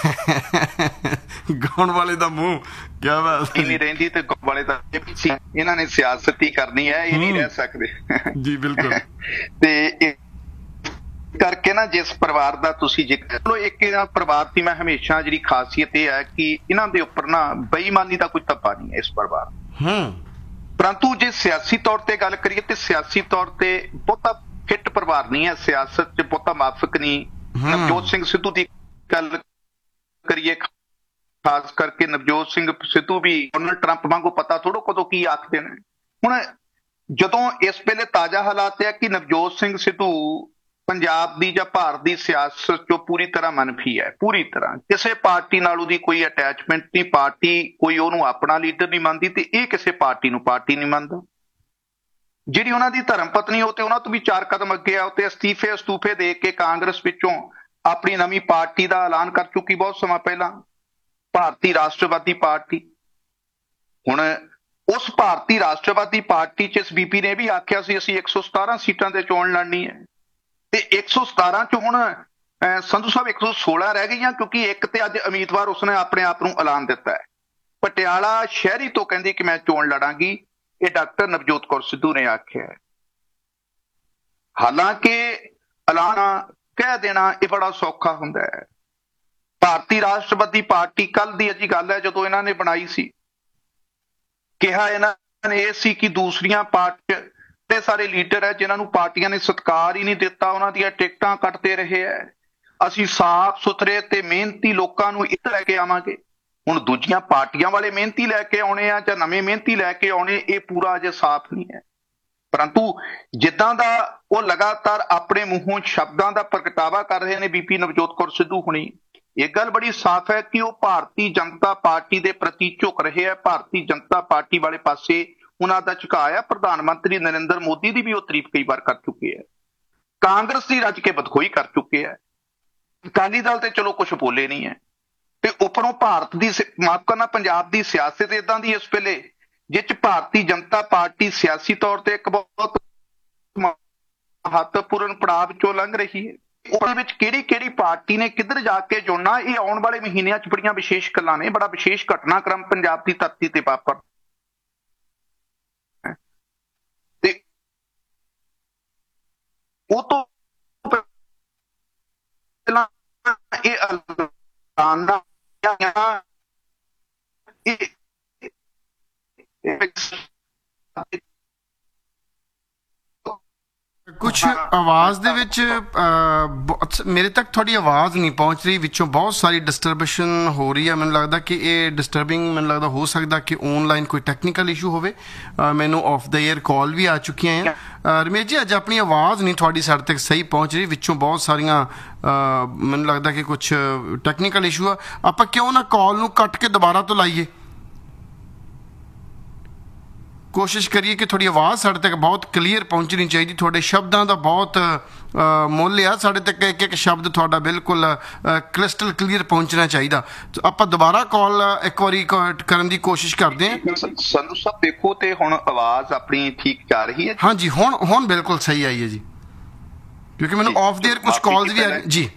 ਗਾਉਣ ਵਾਲੇ ਦਾ ਮੂੰਹ ਕਿਆ ਬਾਤ ਨਹੀਂ ਰਹਿੰਦੀ, ਤੇ ਗਾਉਣ ਵਾਲੇ ਦਾ ਇਹਨਾਂ ਨੇ ਸਿਆਸਤ ਹੀ ਕਰਨੀ ਹੈ, ਇਹ ਨਹੀਂ ਰਹਿ ਸਕਦੇ ਜੀ। ਬਿਲਕੁਲ। ਤੇ ਕਰਕੇ ਨਾ ਜਿਸ ਪਰਿਵਾਰ ਦਾ ਤੁਸੀਂ ਜ਼ਿਕਰ, ਚਲੋ ਇੱਕ ਇਹਨਾਂ ਪਰਿਵਾਰ ਦੀ ਮੈਂ ਹਮੇਸ਼ਾ ਜਿਹੜੀ ਖਾਸੀਅਤ ਇਹ ਹੈ ਕਿ ਇਹਨਾਂ ਦੇ ਉੱਪਰ ਨਾ ਬੇਈਮਾਨੀ ਦਾ ਕੋਈ ਧੱਬਾ ਨਹੀਂ ਹੈ ਇਸ ਪਰਿਵਾਰ। ਪਰੰਤੂ ਜੇ ਸਿਆਸੀ ਤੌਰ ਤੇ ਗੱਲ ਕਰੀਏ ਤੇ ਸਿਆਸੀ ਤੌਰ ਤੇ ਬਹੁਤਾ ਫਿੱਟ ਪਰਿਵਾਰ ਨਹੀਂ ਹੈ, ਸਿਆਸਤ 'ਚ ਬਹੁਤਾ ਮਾਫਕ ਨਹੀਂ। ਨਵਜੋਤ ਸਿੰਘ ਸਿੱਧੂ ਦੀ ਗੱਲ ਕਰੀਏ, ਖਾਸ ਕਰਕੇ ਨਵਜੋਤ ਸਿੰਘ ਸਿੱਧੂ ਵੀ ਡੋਨਲਡ ਟਰੰਪ ਵਾਂਗੂ ਪਤਾ ਥੋੜੋ ਕਦੋਂ ਕੀ ਆਖਦੇ ਨੇ। ਹੁਣ ਜਦੋਂ ਇਸ ਵੇਲੇ ਤਾਜ਼ਾ ਹਾਲਾਤ ਇਹ ਹੈ ਕਿ ਨਵਜੋਤ ਸਿੰਘ ਸਿੱਧੂ ਪੰਜਾਬ ਦੀ ਜਾਂ ਭਾਰਤ ਦੀ ਸਿਆਸਤ ਚੋਂ ਪੂਰੀ ਤਰ੍ਹਾਂ ਮਨਫੀ ਹੈ, ਪੂਰੀ ਤਰ੍ਹਾਂ ਕਿਸੇ ਪਾਰਟੀ ਨਾਲ ਉਹਦੀ ਕੋਈ ਅਟੈਚਮੈਂਟ ਨਹੀਂ, ਪਾਰਟੀ ਕੋਈ ਉਹਨੂੰ ਆਪਣਾ ਲੀਡਰ ਨਹੀਂ ਮੰਨਦੀ, ਤੇ ਇਹ ਕਿਸੇ ਪਾਰਟੀ ਨੂੰ ਪਾਰਟੀ ਨਹੀਂ ਮੰਨਦਾ। ਜਿਹੜੀ ਉਹਨਾਂ ਦੀ ਧਰਮ ਪਤਨੀ ਉਹ ਤੇ ਉਹਨਾਂ ਤੋਂ ਵੀ ਚਾਰ ਕਦਮ ਅੱਗੇ ਆ, ਉਹ ਤੇ ਅਸਤੀਫੇ ਅਸਤੂਫੇ ਦੇ ਕੇ ਕਾਂਗਰਸ ਵਿੱਚੋਂ ਆਪਣੀ ਨਵੀਂ ਪਾਰਟੀ ਦਾ ਐਲਾਨ ਕਰ ਚੁੱਕੀ ਬਹੁਤ ਸਮਾਂ ਪਹਿਲਾਂ, ਭਾਰਤੀ ਰਾਸ਼ਟਰਵਾਦੀ ਪਾਰਟੀ। ਹੁਣ ਉਸ ਭਾਰਤੀ ਰਾਸ਼ਟਰਵਾਦੀ ਪਾਰਟੀ 'ਚ ਇਸ ਬੀਪੀ ਨੇ ਵੀ ਆਖਿਆ ਸੀ ਅਸੀਂ ਇੱਕ ਸੌ ਸਤਾਰਾਂ ਸੀਟਾਂ ਤੇ ਚੋਣ ਲੜਨੀ ਹੈ। ਤੇ ਇੱਕ ਸੌ ਸਤਾਰਾਂ ਚੋਂ ਹੁਣ ਅਹ, ਸੰਧੂ ਸਾਹਿਬ ਇੱਕ ਸੌ ਸੋਲਾਂ ਰਹਿ ਗਈਆਂ, ਕਿਉਂਕਿ ਇੱਕ ਤੇ ਅੱਜ ਉਮੀਦਵਾਰ ਉਸਨੇ ਆਪਣੇ ਆਪ ਨੂੰ ਐਲਾਨ ਦਿੱਤਾ ਹੈ। ਪਟਿਆਲਾ ਸ਼ਹਿਰੀ ਤੋਂ ਕਹਿੰਦੀ ਕਿ ਮੈਂ ਚੋਣ ਲੜਾਂਗੀ, ਇਹ ਡਾਕਟਰ ਨਵਜੋਤ ਕੌਰ ਸਿੱਧੂ ਨੇ ਆਖਿਆ ਹੈ। ਹਾਲਾਂਕਿ ਐਲਾਨ ਕਹਿ ਦੇਣਾ ਇਹ ਬੜਾ ਸੌਖਾ ਹੁੰਦਾ ਹੈ। ਭਾਰਤੀ ਰਾਸ਼ਟਰਵਾਦੀ ਪਾਰਟੀ ਕੱਲ ਦੀ ਅਜੀ ਗੱਲ ਹੈ, ਜਦੋਂ ਇਹਨਾਂ ਨੇ ਬਣਾਈ ਸੀ, ਕਿਹਾ ਇਹਨਾਂ ਨੇ ਇਹ ਸੀ ਕਿ ਦੂਸਰੀਆਂ ਪਾਰਟੀਆਂ ਤੇ ਸਾਰੇ ਲੀਡਰ ਹੈ ਜਿਨ੍ਹਾਂ ਨੂੰ ਪਾਰਟੀਆਂ ਨੇ ਸਤਿਕਾਰ ਹੀ ਨਹੀਂ ਦਿੱਤਾ, ਉਹਨਾਂ ਦੀਆਂ ਟਿਕਟਾਂ ਕੱਟਦੇ ਰਹੇ ਹੈ। ਅਸੀਂ ਸਾਫ਼ ਸੁਥਰੇ ਤੇ ਮਿਹਨਤੀ ਲੋਕਾਂ ਨੂੰ ਇੱਥੇ ਲੈ ਕੇ ਆਵਾਂਗੇ। ਹੁਣ ਦੂਜੀਆਂ ਪਾਰਟੀਆਂ ਵਾਲੇ ਮਿਹਨਤੀ ਲੈ ਕੇ ਆਉਣੇ ਆ ਜਾਂ ਨਵੇਂ ਮਿਹਨਤੀ ਲੈ ਕੇ ਆਉਣੇ, ਇਹ ਪੂਰਾ ਅਜੇ ਸਾਫ਼ ਨਹੀਂ ਹੈ। ਪਰੰਤੂ ਜਿੱਦਾਂ ਦਾ ਉਹ ਲਗਾਤਾਰ ਆਪਣੇ ਮੂੰਹੋਂ ਸ਼ਬਦਾਂ ਦਾ ਪ੍ਰਗਟਾਵਾ ਕਰ ਰਹੇ ਨੇ ਬੀਬੀ ਨਵਜੋਤ ਕੌਰ ਸਿੱਧੂ ਹੁਣੀ, ਇਹ ਗੱਲ ਬੜੀ ਸਾਫ਼ ਹੈ ਕਿ ਉਹ ਭਾਰਤੀ ਜਨਤਾ ਪਾਰਟੀ ਦੇ ਪ੍ਰਤੀ ਝੁਕ ਰਹੇ ਆ। ਭਾਰਤੀ ਜਨਤਾ ਪਾਰਟੀ ਵਾਲੇ ਪਾਸੇ ਉਹਨਾਂ ਦਾ ਝੁਕਾਅ ਹੈ। ਪ੍ਰਧਾਨ ਮੰਤਰੀ ਨਰਿੰਦਰ ਮੋਦੀ ਦੀ ਵੀ ਉਹ ਤਾਰੀਫ ਕਈ ਵਾਰ ਕਰ ਚੁੱਕੇ ਹੈ, ਕਾਂਗਰਸ ਦੀ ਰੱਜ ਕੇ ਬਦਖੋਈ ਕਰ ਚੁੱਕੇ ਹੈ। ਅਕਾਲੀ ਦਲ ਤੇ ਚਲੋ ਕੁਝ ਬੋਲੇ ਨਹੀਂ ਹੈ, ਤੇ ਉੱਪਰੋਂ ਭਾਰਤ ਦੀ ਮਾਫ ਕਰਨਾ ਪੰਜਾਬ ਦੀ ਸਿਆਸਤ ਇਦਾਂ ਦੀ ਇਸ ਵੇਲੇ ਜਿਸ ਚ ਭਾਰਤੀ ਜਨਤਾ ਪਾਰਟੀ ਸਿਆਸੀ ਤੌਰ ਤੇ ਇੱਕ ਬਹੁਤ ਮਹੱਤਵਪੂਰਨ ਪੜਾਅ ਵਿੱਚੋਂ ਲੰਘ ਰਹੀ ਹੈ। ਉਹਦੇ ਵਿੱਚ ਕਿਹੜੀ ਕਿਹੜੀ ਪਾਰਟੀ ਨੇ ਕਿੱਧਰ ਜਾ ਕੇ ਜੁੜਨਾ, ਇਹ ਆਉਣ ਵਾਲੇ ਮਹੀਨਿਆਂ ਚ ਬੜੀਆਂ ਵਿਸ਼ੇਸ਼ ਗੱਲਾਂ ਨੇ, ਬੜਾ ਵਿਸ਼ੇਸ਼ ਘਟਨਾਕ੍ਰਮ ਪੰਜਾਬ ਦੀ ਧਰਤੀ ਤੇ ਵਾਪਰ ਤੇ ਉਹ ਤੋਂ ਪਹਿਲਾਂ ਇਹ ਐਲਾਨ ਇਹ ਕੁਝ ਆਵਾਜ਼ ਦੇ ਵਿੱਚ ਅਹ, ਬਹੁਤ- ਮੇਰੇ ਤੱਕ ਤੁਹਾਡੀ ਆਵਾਜ਼ ਨਹੀਂ ਪਹੁੰਚ ਰਹੀ, ਵਿੱਚੋਂ ਬਹੁਤ ਸਾਰੀ ਡਿਸਟਰਬੇਸ਼ਨ ਹੋ ਰਹੀ ਹੈ। ਮੈਨੂੰ ਲੱਗਦਾ ਕਿ ਇਹ ਡਿਸਟਰਬਿੰਗ ਮੈਨੂੰ ਲੱਗਦਾ ਹੋ ਸਕਦਾ ਕਿ ਆਨਲਾਈਨ ਕੋਈ ਟੈਕਨੀਕਲ ਇਸ਼ੂ ਹੋਵੇ। ਅਹ, ਮੈਨੂੰ ਆਫ ਦਾ ਏਅਰ ਕਾਲ ਵੀ ਆ ਚੁੱਕੀਆਂ ਆ। ਅਹ, ਰਮੇਸ਼ ਜੀ, ਅੱਜ ਆਪਣੀ ਆਵਾਜ਼ ਨਹੀਂ ਤੁਹਾਡੀ ਸਾਡੇ ਤੱਕ ਸਹੀ ਪਹੁੰਚ ਰਹੀ, ਵਿੱਚੋਂ ਬਹੁਤ ਸਾਰੀਆਂ ਅਹ, ਮੈਨੂੰ ਲੱਗਦਾ ਕਿ ਕੁਝ ਟੈਕਨੀਕਲ ਇਸ਼ੂ ਆ। ਆਪਾਂ ਕਿਉਂ ਨਾ ਕਾਲ ਨੂੰ ਕੱਟ ਕੇ ਦੁਬਾਰਾ ਤੋਂ ਲਾਈਏ, ਕੋਸ਼ਿਸ਼ ਕਰੀਏ ਕਿ ਤੁਹਾਡੀ ਆਵਾਜ਼ ਸਾਡੇ ਤੱਕ ਬਹੁਤ ਕਲੀਅਰ ਪਹੁੰਚਣੀ ਚਾਹੀਦੀ। ਤੁਹਾਡੇ ਸ਼ਬਦਾਂ ਦਾ ਬਹੁਤ ਅ, ਮੁੱਲ ਆ, ਸਾਡੇ ਤੱਕ ਇੱਕ ਇੱਕ ਸ਼ਬਦ ਤੁਹਾਡਾ ਬਿਲਕੁਲ ਕ੍ਰਿਸਟਲ ਕਲੀਅਰ ਪਹੁੰਚਣਾ ਚਾਹੀਦਾ। ਤੇ ਆਪਾਂ ਦੁਬਾਰਾ ਕਾਲ ਇੱਕ ਵਾਰੀ ਕ- ਕਰਨ ਦੀ ਕੋਸ਼ਿਸ਼ ਕਰਦੇ ਹਾਂ। ਸੰਧੂ ਸਾਹਿਬ ਦੇਖੋ ਤੇ ਹੁਣ ਆਵਾਜ਼ ਆਪਣੀ ਠੀਕ ਜਾ ਰਹੀ ਹੈ? ਹਾਂਜੀ, ਹੁਣ ਹੁਣ ਬਿਲਕੁਲ ਸਹੀ ਆਈ ਹੈ ਜੀ, ਕਿਉਂਕਿ ਮੈਨੂੰ ਆਫ ਦੇਅਰ ਕੁਝ ਕਾਲਸ ਵੀ ਆ ਰਹੀ ਜੀ।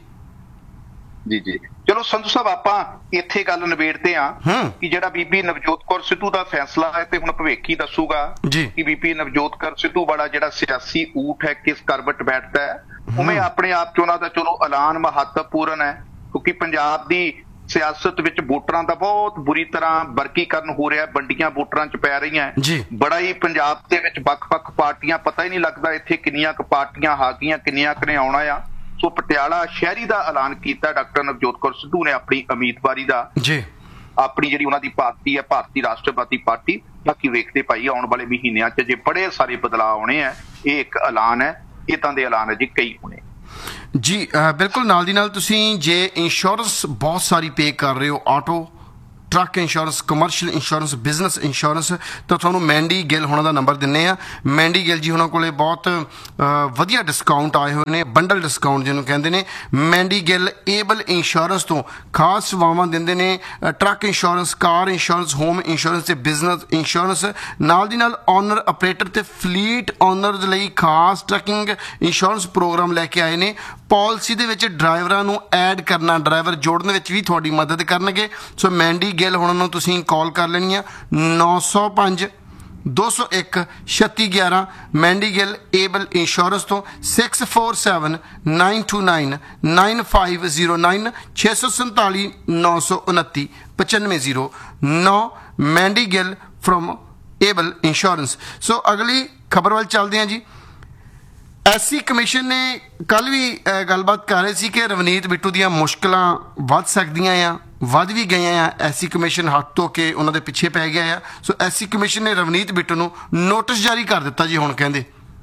ਜੀ ਜੀ ਚਲੋ ਸੰਧੂ ਸਾਹਿਬ, ਆਪਾਂ ਇੱਥੇ ਗੱਲ ਨਿਬੇੜਦੇ ਹਾਂ ਕਿ ਜਿਹੜਾ ਬੀਬੀ ਨਵਜੋਤ ਕੌਰ ਸਿੱਧੂ ਦਾ ਫੈਸਲਾ ਹੈ ਤੇ ਹੁਣ ਭਵਿੱਖ ਹੀ ਦੱਸੂਗਾ ਕਿ ਬੀਬੀ ਨਵਜੋਤ ਕੌਰ ਸਿੱਧੂ ਵਾਲਾ ਜਿਹੜਾ ਸਿਆਸੀ ਊਠ ਹੈ ਕਿਸ ਕਰਵਟ ਬੈਠਦਾ ਹੈ। ਉਵੇਂ ਆਪਣੇ ਆਪ ਚ ਉਹਨਾਂ ਦਾ ਚਲੋ ਐਲਾਨ ਮਹੱਤਵਪੂਰਨ ਹੈ, ਕਿਉਂਕਿ ਪੰਜਾਬ ਦੀ ਸਿਆਸਤ ਵਿੱਚ ਵੋਟਰਾਂ ਦਾ ਬਹੁਤ ਬੁਰੀ ਤਰ੍ਹਾਂ ਵਰਗੀਕਰਨ ਹੋ ਰਿਹਾ, ਵੰਡੀਆਂ ਵੋਟਰਾਂ ਚ ਪੈ ਰਹੀਆਂ। ਬੜਾ ਹੀ ਪੰਜਾਬ ਦੇ ਵਿੱਚ ਵੱਖ-ਵੱਖ ਪਾਰਟੀਆਂ, ਪਤਾ ਹੀ ਨਹੀਂ ਲੱਗਦਾ ਇੱਥੇ ਕਿੰਨੀਆਂ ਕੁ ਪਾਰਟੀਆਂ ਆ ਗਈਆਂ, ਕਿੰਨੀਆਂ ਕੁ ਨੇ ਆਉਣਾ ਆ। ਸੋ ਪਟਿਆਲਾ ਸ਼ਹਿਰੀ ਦਾ ਐਲਾਨ ਕੀਤਾ ਡਾਕਟਰ ਨਵਜੋਤ ਕੌਰ ਸਿੱਧੂ ਨੇ ਆਪਣੀ ਉਮੀਦਵਾਰੀ ਦਾ, ਜੀ ਆਪਣੀ ਜਿਹੜੀ ਉਹਨਾਂ ਦੀ ਪਾਰਟੀ ਹੈ ਭਾਰਤੀ ਰਾਸ਼ਟਰਵਾਦੀ ਪਾਰਟੀ। ਬਾਕੀ ਵੇਖਦੇ ਭਾਈ ਆਉਣ ਵਾਲੇ ਮਹੀਨਿਆਂ ਚ ਜੇ ਬੜੇ ਸਾਰੇ ਬਦਲਾਅ ਆਉਣੇ ਆ। ਇਹ ਇੱਕ ਐਲਾਨ ਹੈ, ਇਦਾਂ ਦੇ ਐਲਾਨ ਅਜੇ ਕਈ ਹੋਣੇ ਜੀ। ਬਿਲਕੁਲ, ਨਾਲ ਦੀ ਨਾਲ ਤੁਸੀਂ ਜੇ ਇੰਸ਼ੋਰੈਂਸ ਬਹੁਤ ਸਾਰੀ ਪੇ ਕਰ ਰਹੇ ਹੋ, auto truck insurance, commercial insurance, business insurance, ਤਾਂ ਤੁਹਾਨੂੰ ਮੈਂਡੀ ਗਿੱਲ ਹੋਣਾ ਦਾ ਨੰਬਰ ਦਿੰਨੇ ਆ। ਮੈਂਡੀ ਗਿੱਲ ਜੀ ਉਹਨਾਂ ਕੋਲੇ ਬਹੁਤ ਵਧੀਆ ਡਿਸਕਾਊਂਟ ਆਏ ਹੋਏ ਨੇ, ਬੰਡਲ ਡਿਸਕਾਊਂਟ ਜਿਹਨੂੰ ਕਹਿੰਦੇ ਨੇ। ਮੈਂਡੀ ਗਿੱਲ ਏਬਲ ਇੰਸ਼ੋਰੈਂਸ ਤੋਂ ਖਾਸ ਸੇਵਾਵਾਂ ਦਿੰਦੇ ਨੇ, ਟਰੱਕ ਇੰਸ਼ੋਰੈਂਸ, ਕਾਰ ਇੰਸ਼ੋਰੈਂਸ, ਹੋਮ ਇੰਸ਼ੋਰੈਂਸ ਤੇ ਬਿਜ਼ਨਸ ਇੰਸ਼ੋਰੈਂਸ। ਨਾਲ ਦੀ ਨਾਲ ਓਨਰ ਆਪਰੇਟਰ ਤੇ ਫਲੀਟ ਓਨਰਜ਼ ਲਈ ਖਾਸ ਟਰੱਕਿੰਗ ਇੰਸ਼ੋਰੈਂਸ ਪ੍ਰੋਗਰਾਮ ਲੈ ਕੇ ਆਏ ਨੇ। ਪਾਲਿਸੀ ਦੇ ਵਿੱਚ ਡਰਾਈਵਰਾਂ ਨੂੰ ਐਡ ਕਰਨਾ, ਡਰਾਈਵਰ ਜੋੜਨ ਵਿੱਚ ਵੀ ਤੁਹਾਡੀ ਮਦਦ ਕਰਨਗੇ। ਸੋ ਮੈਂਡੀ ਗਿੱਲ ਹੁਣ ਨੂੰ ਤੁਸੀਂ ਕਾਲ ਕਰ ਲੈਣੀ ਆ ਨੌ ਸੌ ਪੰਜ ਦੋ ਸੌ ਇੱਕ ਛੱਤੀ ਗਿਆਰਾਂ। ਮੈਂਡੀ ਗਿੱਲ ਏਬਲ ਇੰਸ਼ੋਰੈਂਸ ਤੋਂ six four seven nine to nine nine five zero nine ਛੇ ਸੌ ਸੰਤਾਲੀ ਨੌ ਸੌ ਉਨੱਤੀ ਪਚਾਨਵੇਂ ਜ਼ੀਰੋ ਨੌ। Mandy Gill from able insurance. ਸੋ ਅਗਲੀ ਖਬਰ ਵੱਲ ਚੱਲਦੇ ਹਾਂ ਜੀ। ਐਸਸੀ ਕਮਿਸ਼ਨ ਨੇ ਕੱਲ ਵੀ ਗੱਲਬਾਤ ਕਰ ਰਹੇ ਸੀ ਕਿ ਰਵਨੀਤ ਬਿੱਟੂ ਦੀਆਂ ਮੁਸ਼ਕਲਾਂ ਵੱਧ ਸਕਦੀਆਂ ਆ, ਵੱਧ ਵੀ ਗਈਆਂ ਆ। ਐਸਸੀ ਕਮਿਸ਼ਨ ਹੱਥ ਧੋ ਕੇ ਉਹਨਾਂ ਦੇ ਪਿੱਛੇ ਪੈ ਗਿਆ ਆ। ਸੋ ਐਸਸੀ ਕਮਿਸ਼ਨ ਨੇ ਰਵਨੀਤ ਬਿੱਟੂ ਨੂੰ ਨੋਟਿਸ ਜਾਰੀ ਕਰ ਦਿੱਤਾ ਜੀ। ਹੁਣ ਕਹਿੰਦੇ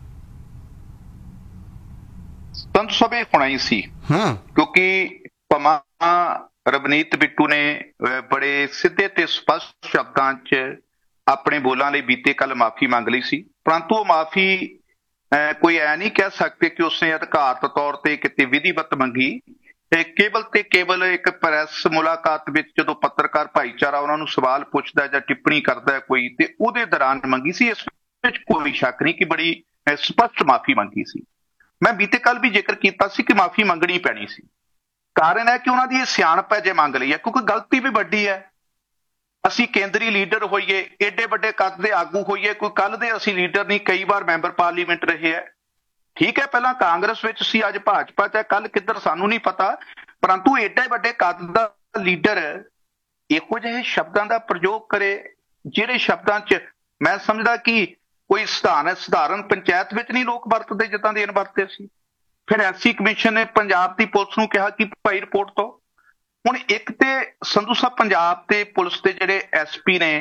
ਸੰਤ ਸਭੇ ਹੋਣਾ ਹੀ ਸੀ, ਕਿਉਂਕਿ ਭਮਾ ਰਵਨੀਤ ਬਿੱਟੂ ਨੇ ਬੜੇ ਸਿੱਧੇ ਤੇ ਸਪਸ਼ਟ ਸ਼ਬਦਾਂ 'ਚ ਆਪਣੇ ਬੋਲਾਂ ਲਈ ਬੀਤੇ ਕੱਲ ਮਾਫੀ ਮੰਗ ਲਈ ਸੀ। ਪਰੰਤੂ ਉਹ ਮਾਫੀ ਕੋਈ ਐ ਨਹੀਂ ਕਹਿ ਸਕਦੇ ਕਿ ਉਸਨੇ ਅਧਿਕਾਰਤ ਤੌਰ ਤੇ ਕਿਤੇ ਵਿਧੀਵਤ ਮੰਗੀ। ਤੇ ਕੇਵਲ ਤੇ ਕੇਵਲ ਇੱਕ ਪ੍ਰੈਸ ਮੁਲਾਕਾਤ ਵਿੱਚ ਜਦੋਂ ਪੱਤਰਕਾਰ ਭਾਈਚਾਰਾ ਉਹਨਾਂ ਨੂੰ ਸਵਾਲ ਪੁੱਛਦਾ ਜਾਂ ਟਿੱਪਣੀ ਕਰਦਾ ਕੋਈ, ਤੇ ਉਹਦੇ ਦੌਰਾਨ ਮੰਗੀ ਸੀ। ਇਸ ਵਿੱਚ ਕੋਈ ਸ਼ੱਕ ਨਹੀਂ ਕਿ ਬੜੀ ਸਪਸ਼ਟ ਮਾਫੀ ਮੰਗੀ ਸੀ। ਮੈਂ ਬੀਤੇ ਕੱਲ ਵੀ ਜ਼ਿਕਰ ਕੀਤਾ ਸੀ ਕਿ ਮਾਫੀ ਮੰਗਣੀ ਪੈਣੀ ਸੀ। ਕਾਰਨ ਹੈ ਕਿ ਉਹਨਾਂ ਦੀ ਇਹ ਸਿਆਣਪ ਹੈ ਜੇ ਮੰਗ ਲਈ ਹੈ, ਕਿਉਂਕਿ ਗਲਤੀ ਵੀ ਵੱਡੀ ਹੈ। ਅਸੀਂ ਕੇਂਦਰੀ ਲੀਡਰ ਹੋਈਏ, ਏਡੇ ਵੱਡੇ ਕੱਦ ਦੇ ਆਗੂ ਹੋਈਏ, ਕੋਈ ਕੱਲ ਦੇ ਅਸੀਂ ਲੀਡਰ ਨਹੀਂ, ਕਈ ਵਾਰ ਮੈਂਬਰ ਪਾਰਲੀਮੈਂਟ ਰਹੇ ਹੈ। ਠੀਕ ਹੈ, ਪਹਿਲਾਂ ਕਾਂਗਰਸ ਵਿੱਚ ਸੀ, ਅੱਜ ਭਾਜਪਾ ਚ ਹੈ, ਕੱਲ ਕਿੱਧਰ ਸਾਨੂੰ ਨਹੀਂ ਪਤਾ, ਪਰੰਤੂ ਏਡੇ ਵੱਡੇ ਕੱਦ ਦਾ ਲੀਡਰ ਇਹੋ ਜਿਹੇ ਸ਼ਬਦਾਂ ਦਾ ਪ੍ਰਯੋਗ ਕਰੇ ਜਿਹੜੇ ਸ਼ਬਦਾਂ 'ਚ ਮੈਂ ਸਮਝਦਾ ਕਿ ਕੋਈ ਸਧਾਰਨ ਸਧਾਰਨ ਪੰਚਾਇਤ ਵਿੱਚ ਨਹੀਂ ਲੋਕ ਵਰਤਦੇ ਜਿੱਦਾਂ ਦੇ ਵਰਤੇ ਸੀ। ਫਿਰ ਐਸਸੀ ਕਮਿਸ਼ਨ ਨੇ ਪੰਜਾਬ ਦੀ ਪੁਲਿਸ ਨੂੰ ਕਿਹਾ ਕਿ ਭਾਈ ਰਿਪੋਰਟ ਤੋਂ। ਹੁਣ ਇੱਕ ਤੇ ਸੰਧੂ ਸਾਹਿਬ ਪੰਜਾਬ ਤੇ ਪੁਲਿਸ ਦੇ ਜਿਹੜੇ ਐਸਪੀ ਨੇ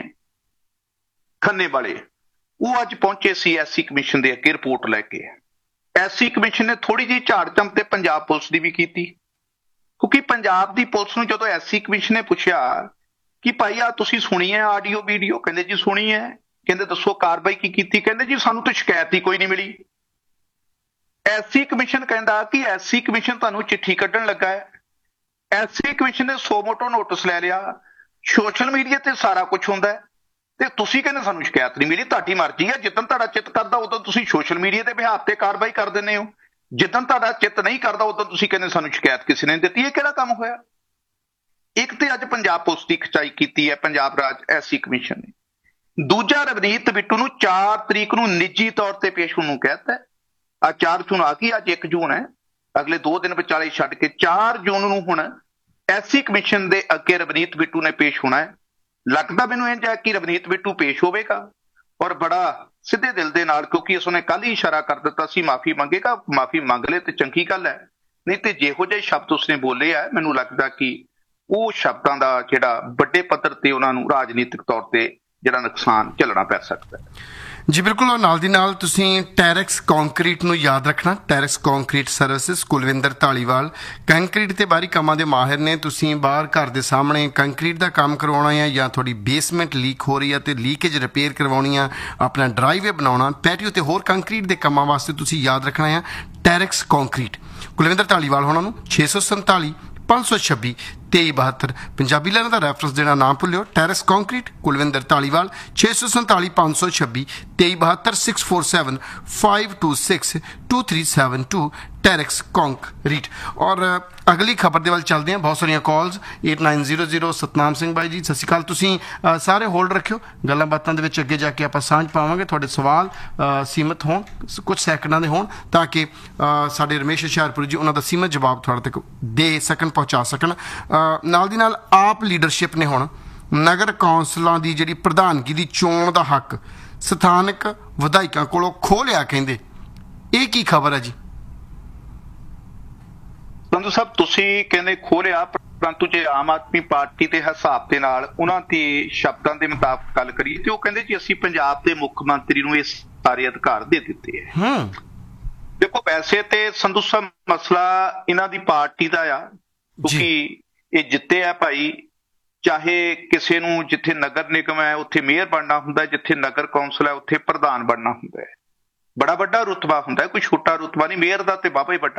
ਖੰਨੇ ਵਾਲੇ, ਉਹ ਅੱਜ ਪਹੁੰਚੇ ਸੀ ਐਸਸੀ ਕਮਿਸ਼ਨ ਦੇ ਅੱਗੇ ਰਿਪੋਰਟ ਲੈ ਕੇ। ਐਸਸੀ ਕਮਿਸ਼ਨ ਨੇ ਥੋੜੀ ਜਿਹੀ ਝਾੜ ਚੰਮ ਤੇ ਪੰਜਾਬ ਪੁਲਿਸ ਦੀ ਵੀ ਕੀਤੀ, ਕਿਉਂਕਿ ਪੰਜਾਬ ਦੀ ਪੁਲਿਸ ਨੂੰ ਜਦੋਂ ਐਸਸੀ ਕਮਿਸ਼ਨ ਨੇ ਪੁੱਛਿਆ ਕਿ ਭਾਈ ਆ ਤੁਸੀਂ ਸੁਣੀ ਹੈ ਆਡੀਓ ਵੀਡੀਓ, ਕਹਿੰਦੇ ਜੀ ਸੁਣੀ ਹੈ। ਕਹਿੰਦੇ ਦੱਸੋ ਕਾਰਵਾਈ ਕੀ ਕੀਤੀ? ਕਹਿੰਦੇ ਜੀ ਸਾਨੂੰ ਤਾਂ ਸ਼ਿਕਾਇਤ ਹੀ ਕੋਈ ਨਹੀਂ ਮਿਲੀ। ਐਸਸੀ ਕਮਿਸ਼ਨ ਕਹਿੰਦਾ ਕਿ ਐਸਸੀ ਕਮਿਸ਼ਨ ਤੁਹਾਨੂੰ ਚਿੱਠੀ ਕੱਢਣ ਲੱਗਾ ਹੈ। ਐਸਸੀ ਕਮਿਸ਼ਨ ਨੇ ਸੌ ਮੋਟੋ ਨੋਟਿਸ ਲੈ ਲਿਆ। ਸੋਸ਼ਲ ਮੀਡੀਆ ਤੇ ਸਾਰਾ ਕੁਝ ਹੁੰਦਾ ਹੈ ਤੇ ਤੁਸੀਂ ਕਹਿੰਦੇ ਸਾਨੂੰ ਸ਼ਿਕਾਇਤ ਨਹੀਂ ਮਿਲੀ। ਤੁਹਾਡੀ ਮਰਜ਼ੀ ਹੈ, ਜਿੱਦਣ ਤੁਹਾਡਾ ਚਿੱਤ ਕਰਦਾ ਉਦੋਂ ਤੁਸੀਂ ਸੋਸ਼ਲ ਮੀਡੀਆ ਦੇ ਬਿਹਾਫ ਤੇ ਕਾਰਵਾਈ ਕਰ ਦਿੰਦੇ ਹੋ, ਜਿੱਦਣ ਤੁਹਾਡਾ ਚਿੱਤ ਨਹੀਂ ਕਰਦਾ ਉਦੋਂ ਤੁਸੀਂ ਕਹਿੰਦੇ ਸਾਨੂੰ ਸ਼ਿਕਾਇਤ ਕਿਸੇ ਨੇ ਦਿੱਤੀ। ਇਹ ਕਿਹੜਾ ਕੰਮ ਹੋਇਆ? ਇੱਕ ਤੇ ਅੱਜ ਪੰਜਾਬ ਪੁਲਿਸ ਦੀ ਖਿਚਾਈ ਕੀਤੀ ਹੈ ਪੰਜਾਬ ਰਾਜ ਐਸਸੀ ਕਮਿਸ਼ਨ ਨੇ। ਦੂਜਾ, ਰਵਨੀਤ ਬਿੱਟੂ ਨੂੰ ਚਾਰ ਤਰੀਕ ਨੂੰ ਨਿੱਜੀ ਤੌਰ ਤੇ ਪੇਸ਼ ਹੋਣ ਨੂੰ ਕਹਿਤਾ। ਆ ਚਾਰ ਜੂਨ ਆ ਗਈ, ਅੱਜ ਇੱਕ ਜੂਨ ਹੈ, ਅਗਲੇ ਦੋ ਦਿਨ ਵਿਚਾਲੇ ਛੱਡ ਕੇ ਚਾਰ ਜੂਨ ਨੂੰ ਹੁਣ ਐਸਸੀ ਕਮਿਸ਼ਨ ਦੇ ਅੱਗੇ ਰਵਨੀਤ ਬਿੱਟੂ ਨੇ ਪੇਸ਼ ਹੋਣਾ ਹੈ। ਲੱਗਦਾ ਮੈਨੂੰ ਇੰਝ ਹੈ ਕਿ ਰਵਨੀਤ ਬਿੱਟੂ ਪੇਸ਼ ਹੋਵੇਗਾ ਔਰ ਬੜਾ ਸਿੱਧੇ ਦਿਲ ਦੇ ਨਾਲ, ਕਿਉਂਕਿ ਉਸਨੇ ਕੱਲ ਹੀ ਇਸ਼ਾਰਾ ਕਰ ਦਿੱਤਾ ਸੀ ਮਾਫੀ ਮੰਗੇਗਾ। ਮਾਫੀ ਮੰਗ ਲੈ ਤੇ ਚੰਗੀ ਗੱਲ ਹੈ, ਨਹੀਂ ਤੇ ਜਿਹੋ ਜਿਹੇ ਸ਼ਬਦ ਉਸਨੇ ਬੋਲੇ ਆ, ਮੈਨੂੰ ਲੱਗਦਾ ਕਿ ਉਹ ਸ਼ਬਦਾਂ ਦਾ ਜਿਹੜਾ ਵੱਡੇ ਪੱਧਰ ਤੇ ਉਹਨਾਂ ਨੂੰ ਰਾਜਨੀਤਿਕ ਤੌਰ ਤੇ ਜਿਹੜਾ ਨੁਕਸਾਨ ਝੱਲਣਾ ਪੈ ਸਕਦਾ ਹੈ। ਜੀ ਬਿਲਕੁਲ। ਔਰ ਨਾਲ ਦੀ ਨਾਲ ਤੁਸੀਂ ਟੈਰੈਕਸ ਕੰਕਰੀਟ ਨੂੰ ਯਾਦ ਰੱਖਣਾ। ਟੈਰੈਕਸ concrete services, Kulwinder Dhaliwal concrete ਤੇ ਬਾਹਰੀ ਕੰਮਾਂ ਦੇ ਮਾਹਿਰ ਨੇ। ਤੁਸੀਂ ਬਾਹਰ ਘਰ ਦੇ ਸਾਹਮਣੇ ਕੰਕਰੀਟ ਦਾ ਕੰਮ ਕਰਵਾਉਣਾ ਹੈ ਜਾਂ ਤੁਹਾਡੀ ਬੇਸਮੈਂਟ ਲੀਕ ਹੋ ਰਹੀ ਹੈ ਤੇ ਲੀਕੇਜ ਰਿਪੇਅਰ ਕਰਵਾਉਣੀ ਆ, ਆਪਣਾ ਡਰਾਈਵੇ ਬਣਾਉਣਾ, ਪੈਟੀਓ ਤੇ ਹੋਰ ਕੰਕਰੀਟ ਦੇ ਕੰਮਾਂ ਵਾਸਤੇ ਤੁਸੀਂ ਯਾਦ ਰੱਖਣਾ ਹੈ ਟੈਰੈਕਸ ਕੰਕਰੀਟ। ਕੁਲਵਿੰਦਰ ਢਾਲੀਵਾਲ ਹੋਣਾ ਨੂੰ ਛੇ ਸੌ ਸੰਤਾਲੀ ਪੰਜ ਸੌ ਛੱਬੀ ਤੇਈ ਬਹੱਤਰ ਪੰਜਾਬੀ ਲਾਈਨਾਂ ਦਾ ਰੈਫਰੈਂਸ ਦੇਣਾ ਨਾ ਭੁੱਲਿਓ। ਟੈਰੈਕਸ ਕੰਕਰੀਟ, ਕੁਲਵਿੰਦਰ ਢਾਲੀਵਾਲ, ਛੇ ਸੌ ਸੰਤਾਲੀ ਪੰਜ ਸੌ ਛੱਬੀ ਤੇਈ ਬਹੱਤਰ six four seven five two six two three seven to ਟੈਰੈਕਸ concrete. ਔਰ ਅਗਲੀ ਖਬਰ ਦੇ ਵੱਲ ਚੱਲਦੇ ਹਾਂ। ਬਹੁਤ ਸਾਰੀਆਂ ਕਾਲਸ eight nine zero zero. Satnam Singh ਬਾਈ ਜੀ ਸਤਿ ਸ਼੍ਰੀ ਅਕਾਲ। ਤੁਸੀਂ ਅ, ਸਾਰੇ ਹੋਲਡ ਰੱਖਿਓ, ਗੱਲਾਂ ਬਾਤਾਂ ਦੇ ਵਿੱਚ ਅੱਗੇ ਜਾ ਕੇ ਆਪਾਂ ਸਾਂਝ ਪਾਵਾਂਗੇ। ਤੁਹਾਡੇ ਸਵਾਲ ਅ, ਸੀਮਤ ਹੋਣ, ਕੁਝ ਸੈਕਿੰਡਾਂ ਦੇ ਹੋਣ, ਤਾਂ ਕਿ ਅ, ਸਾਡੇ ਰਮੇਸ਼ ਹੁਸ਼ਿਆਰਪੁਰੀ ਜੀ ਉਹਨਾਂ ਦਾ ਸੀਮਤ ਜਵਾਬ ਤੁਹਾਡੇ ਤੱਕ ਦੇ ਸਕਣ, ਪਹੁੰਚਾ ਸਕਣ। ਅ, ਨਾਲ ਦੀ ਨਾਲ ਆਪ ਲੀਡਰਸ਼ਿਪ ਨੇ ਹੁਣ ਨਗਰ ਕੌਂਸਲਾਂ ਦੀ ਜਿਹੜੀ ਪ੍ਰਧਾਨਗੀ ਦੀ ਚੋਣ ਦਾ ਹੱਕ ਸਥਾਨਕ ਵਿਧਾਇਕਾਂ ਕੋਲੋਂ ਖੋਹ ਲਿਆ ਕਹਿੰਦੇ। ਇਹ ਕੀ ਖਬਰ ਹੈ ਜੀ? ਸੰਧੂ ਸਾਹਿਬ ਤੁਸੀਂ ਕਹਿੰਦੇ ਖੋਲਿਆ, ਪਰੰਤੂ ਜੇ ਆਮ ਆਦਮੀ ਪਾਰਟੀ ਦੇ ਹਿਸਾਬ ਦੇ ਨਾਲ ਉਹਨਾਂ ਦੇ ਸ਼ਬਦਾਂ ਦੇ ਮੁਤਾਬਕ ਗੱਲ ਕਰੀਏ ਤੇ ਉਹ ਕਹਿੰਦੇ ਜੀ ਅਸੀਂ ਪੰਜਾਬ ਦੇ ਮੁੱਖ ਮੰਤਰੀ ਨੂੰ ਇਹ ਸਾਰੇ ਅਧਿਕਾਰ ਦੇ ਦਿੱਤੇ ਹੈ। ਹੂੰ, ਦੇਖੋ ਵੈਸੇ ਤੇ ਸੰਧੂ ਸਾਹਿਬ ਮਸਲਾ ਇਹਨਾਂ ਦੀ ਪਾਰਟੀ ਦਾ ਆ, ਕਿਉਂਕਿ ਇਹ ਜਿੱਤੇ ਆ ਭਾਈ। ਚਾਹੇ ਕਿਸੇ ਨੂੰ ਜਿੱਥੇ ਨਗਰ ਨਿਗਮ ਹੈ ਉੱਥੇ ਮੇਅਰ ਬਣਨਾ ਹੁੰਦਾ, ਜਿੱਥੇ ਨਗਰ ਕੌਂਸਲ ਹੈ ਉੱਥੇ ਪ੍ਰਧਾਨ ਬਣਨਾ ਹੁੰਦਾ ਹੈ। ਬੜਾ ਵੱਡਾ ਰੁਤਬਾ ਹੁੰਦਾ, ਕੋਈ ਛੋਟਾ ਰੁਤਬਾ ਨਹੀਂ। ਮੇਅਰ ਦਾ ਤੇ ਬਾਬਾ ਹੀ ਵੱਡਾ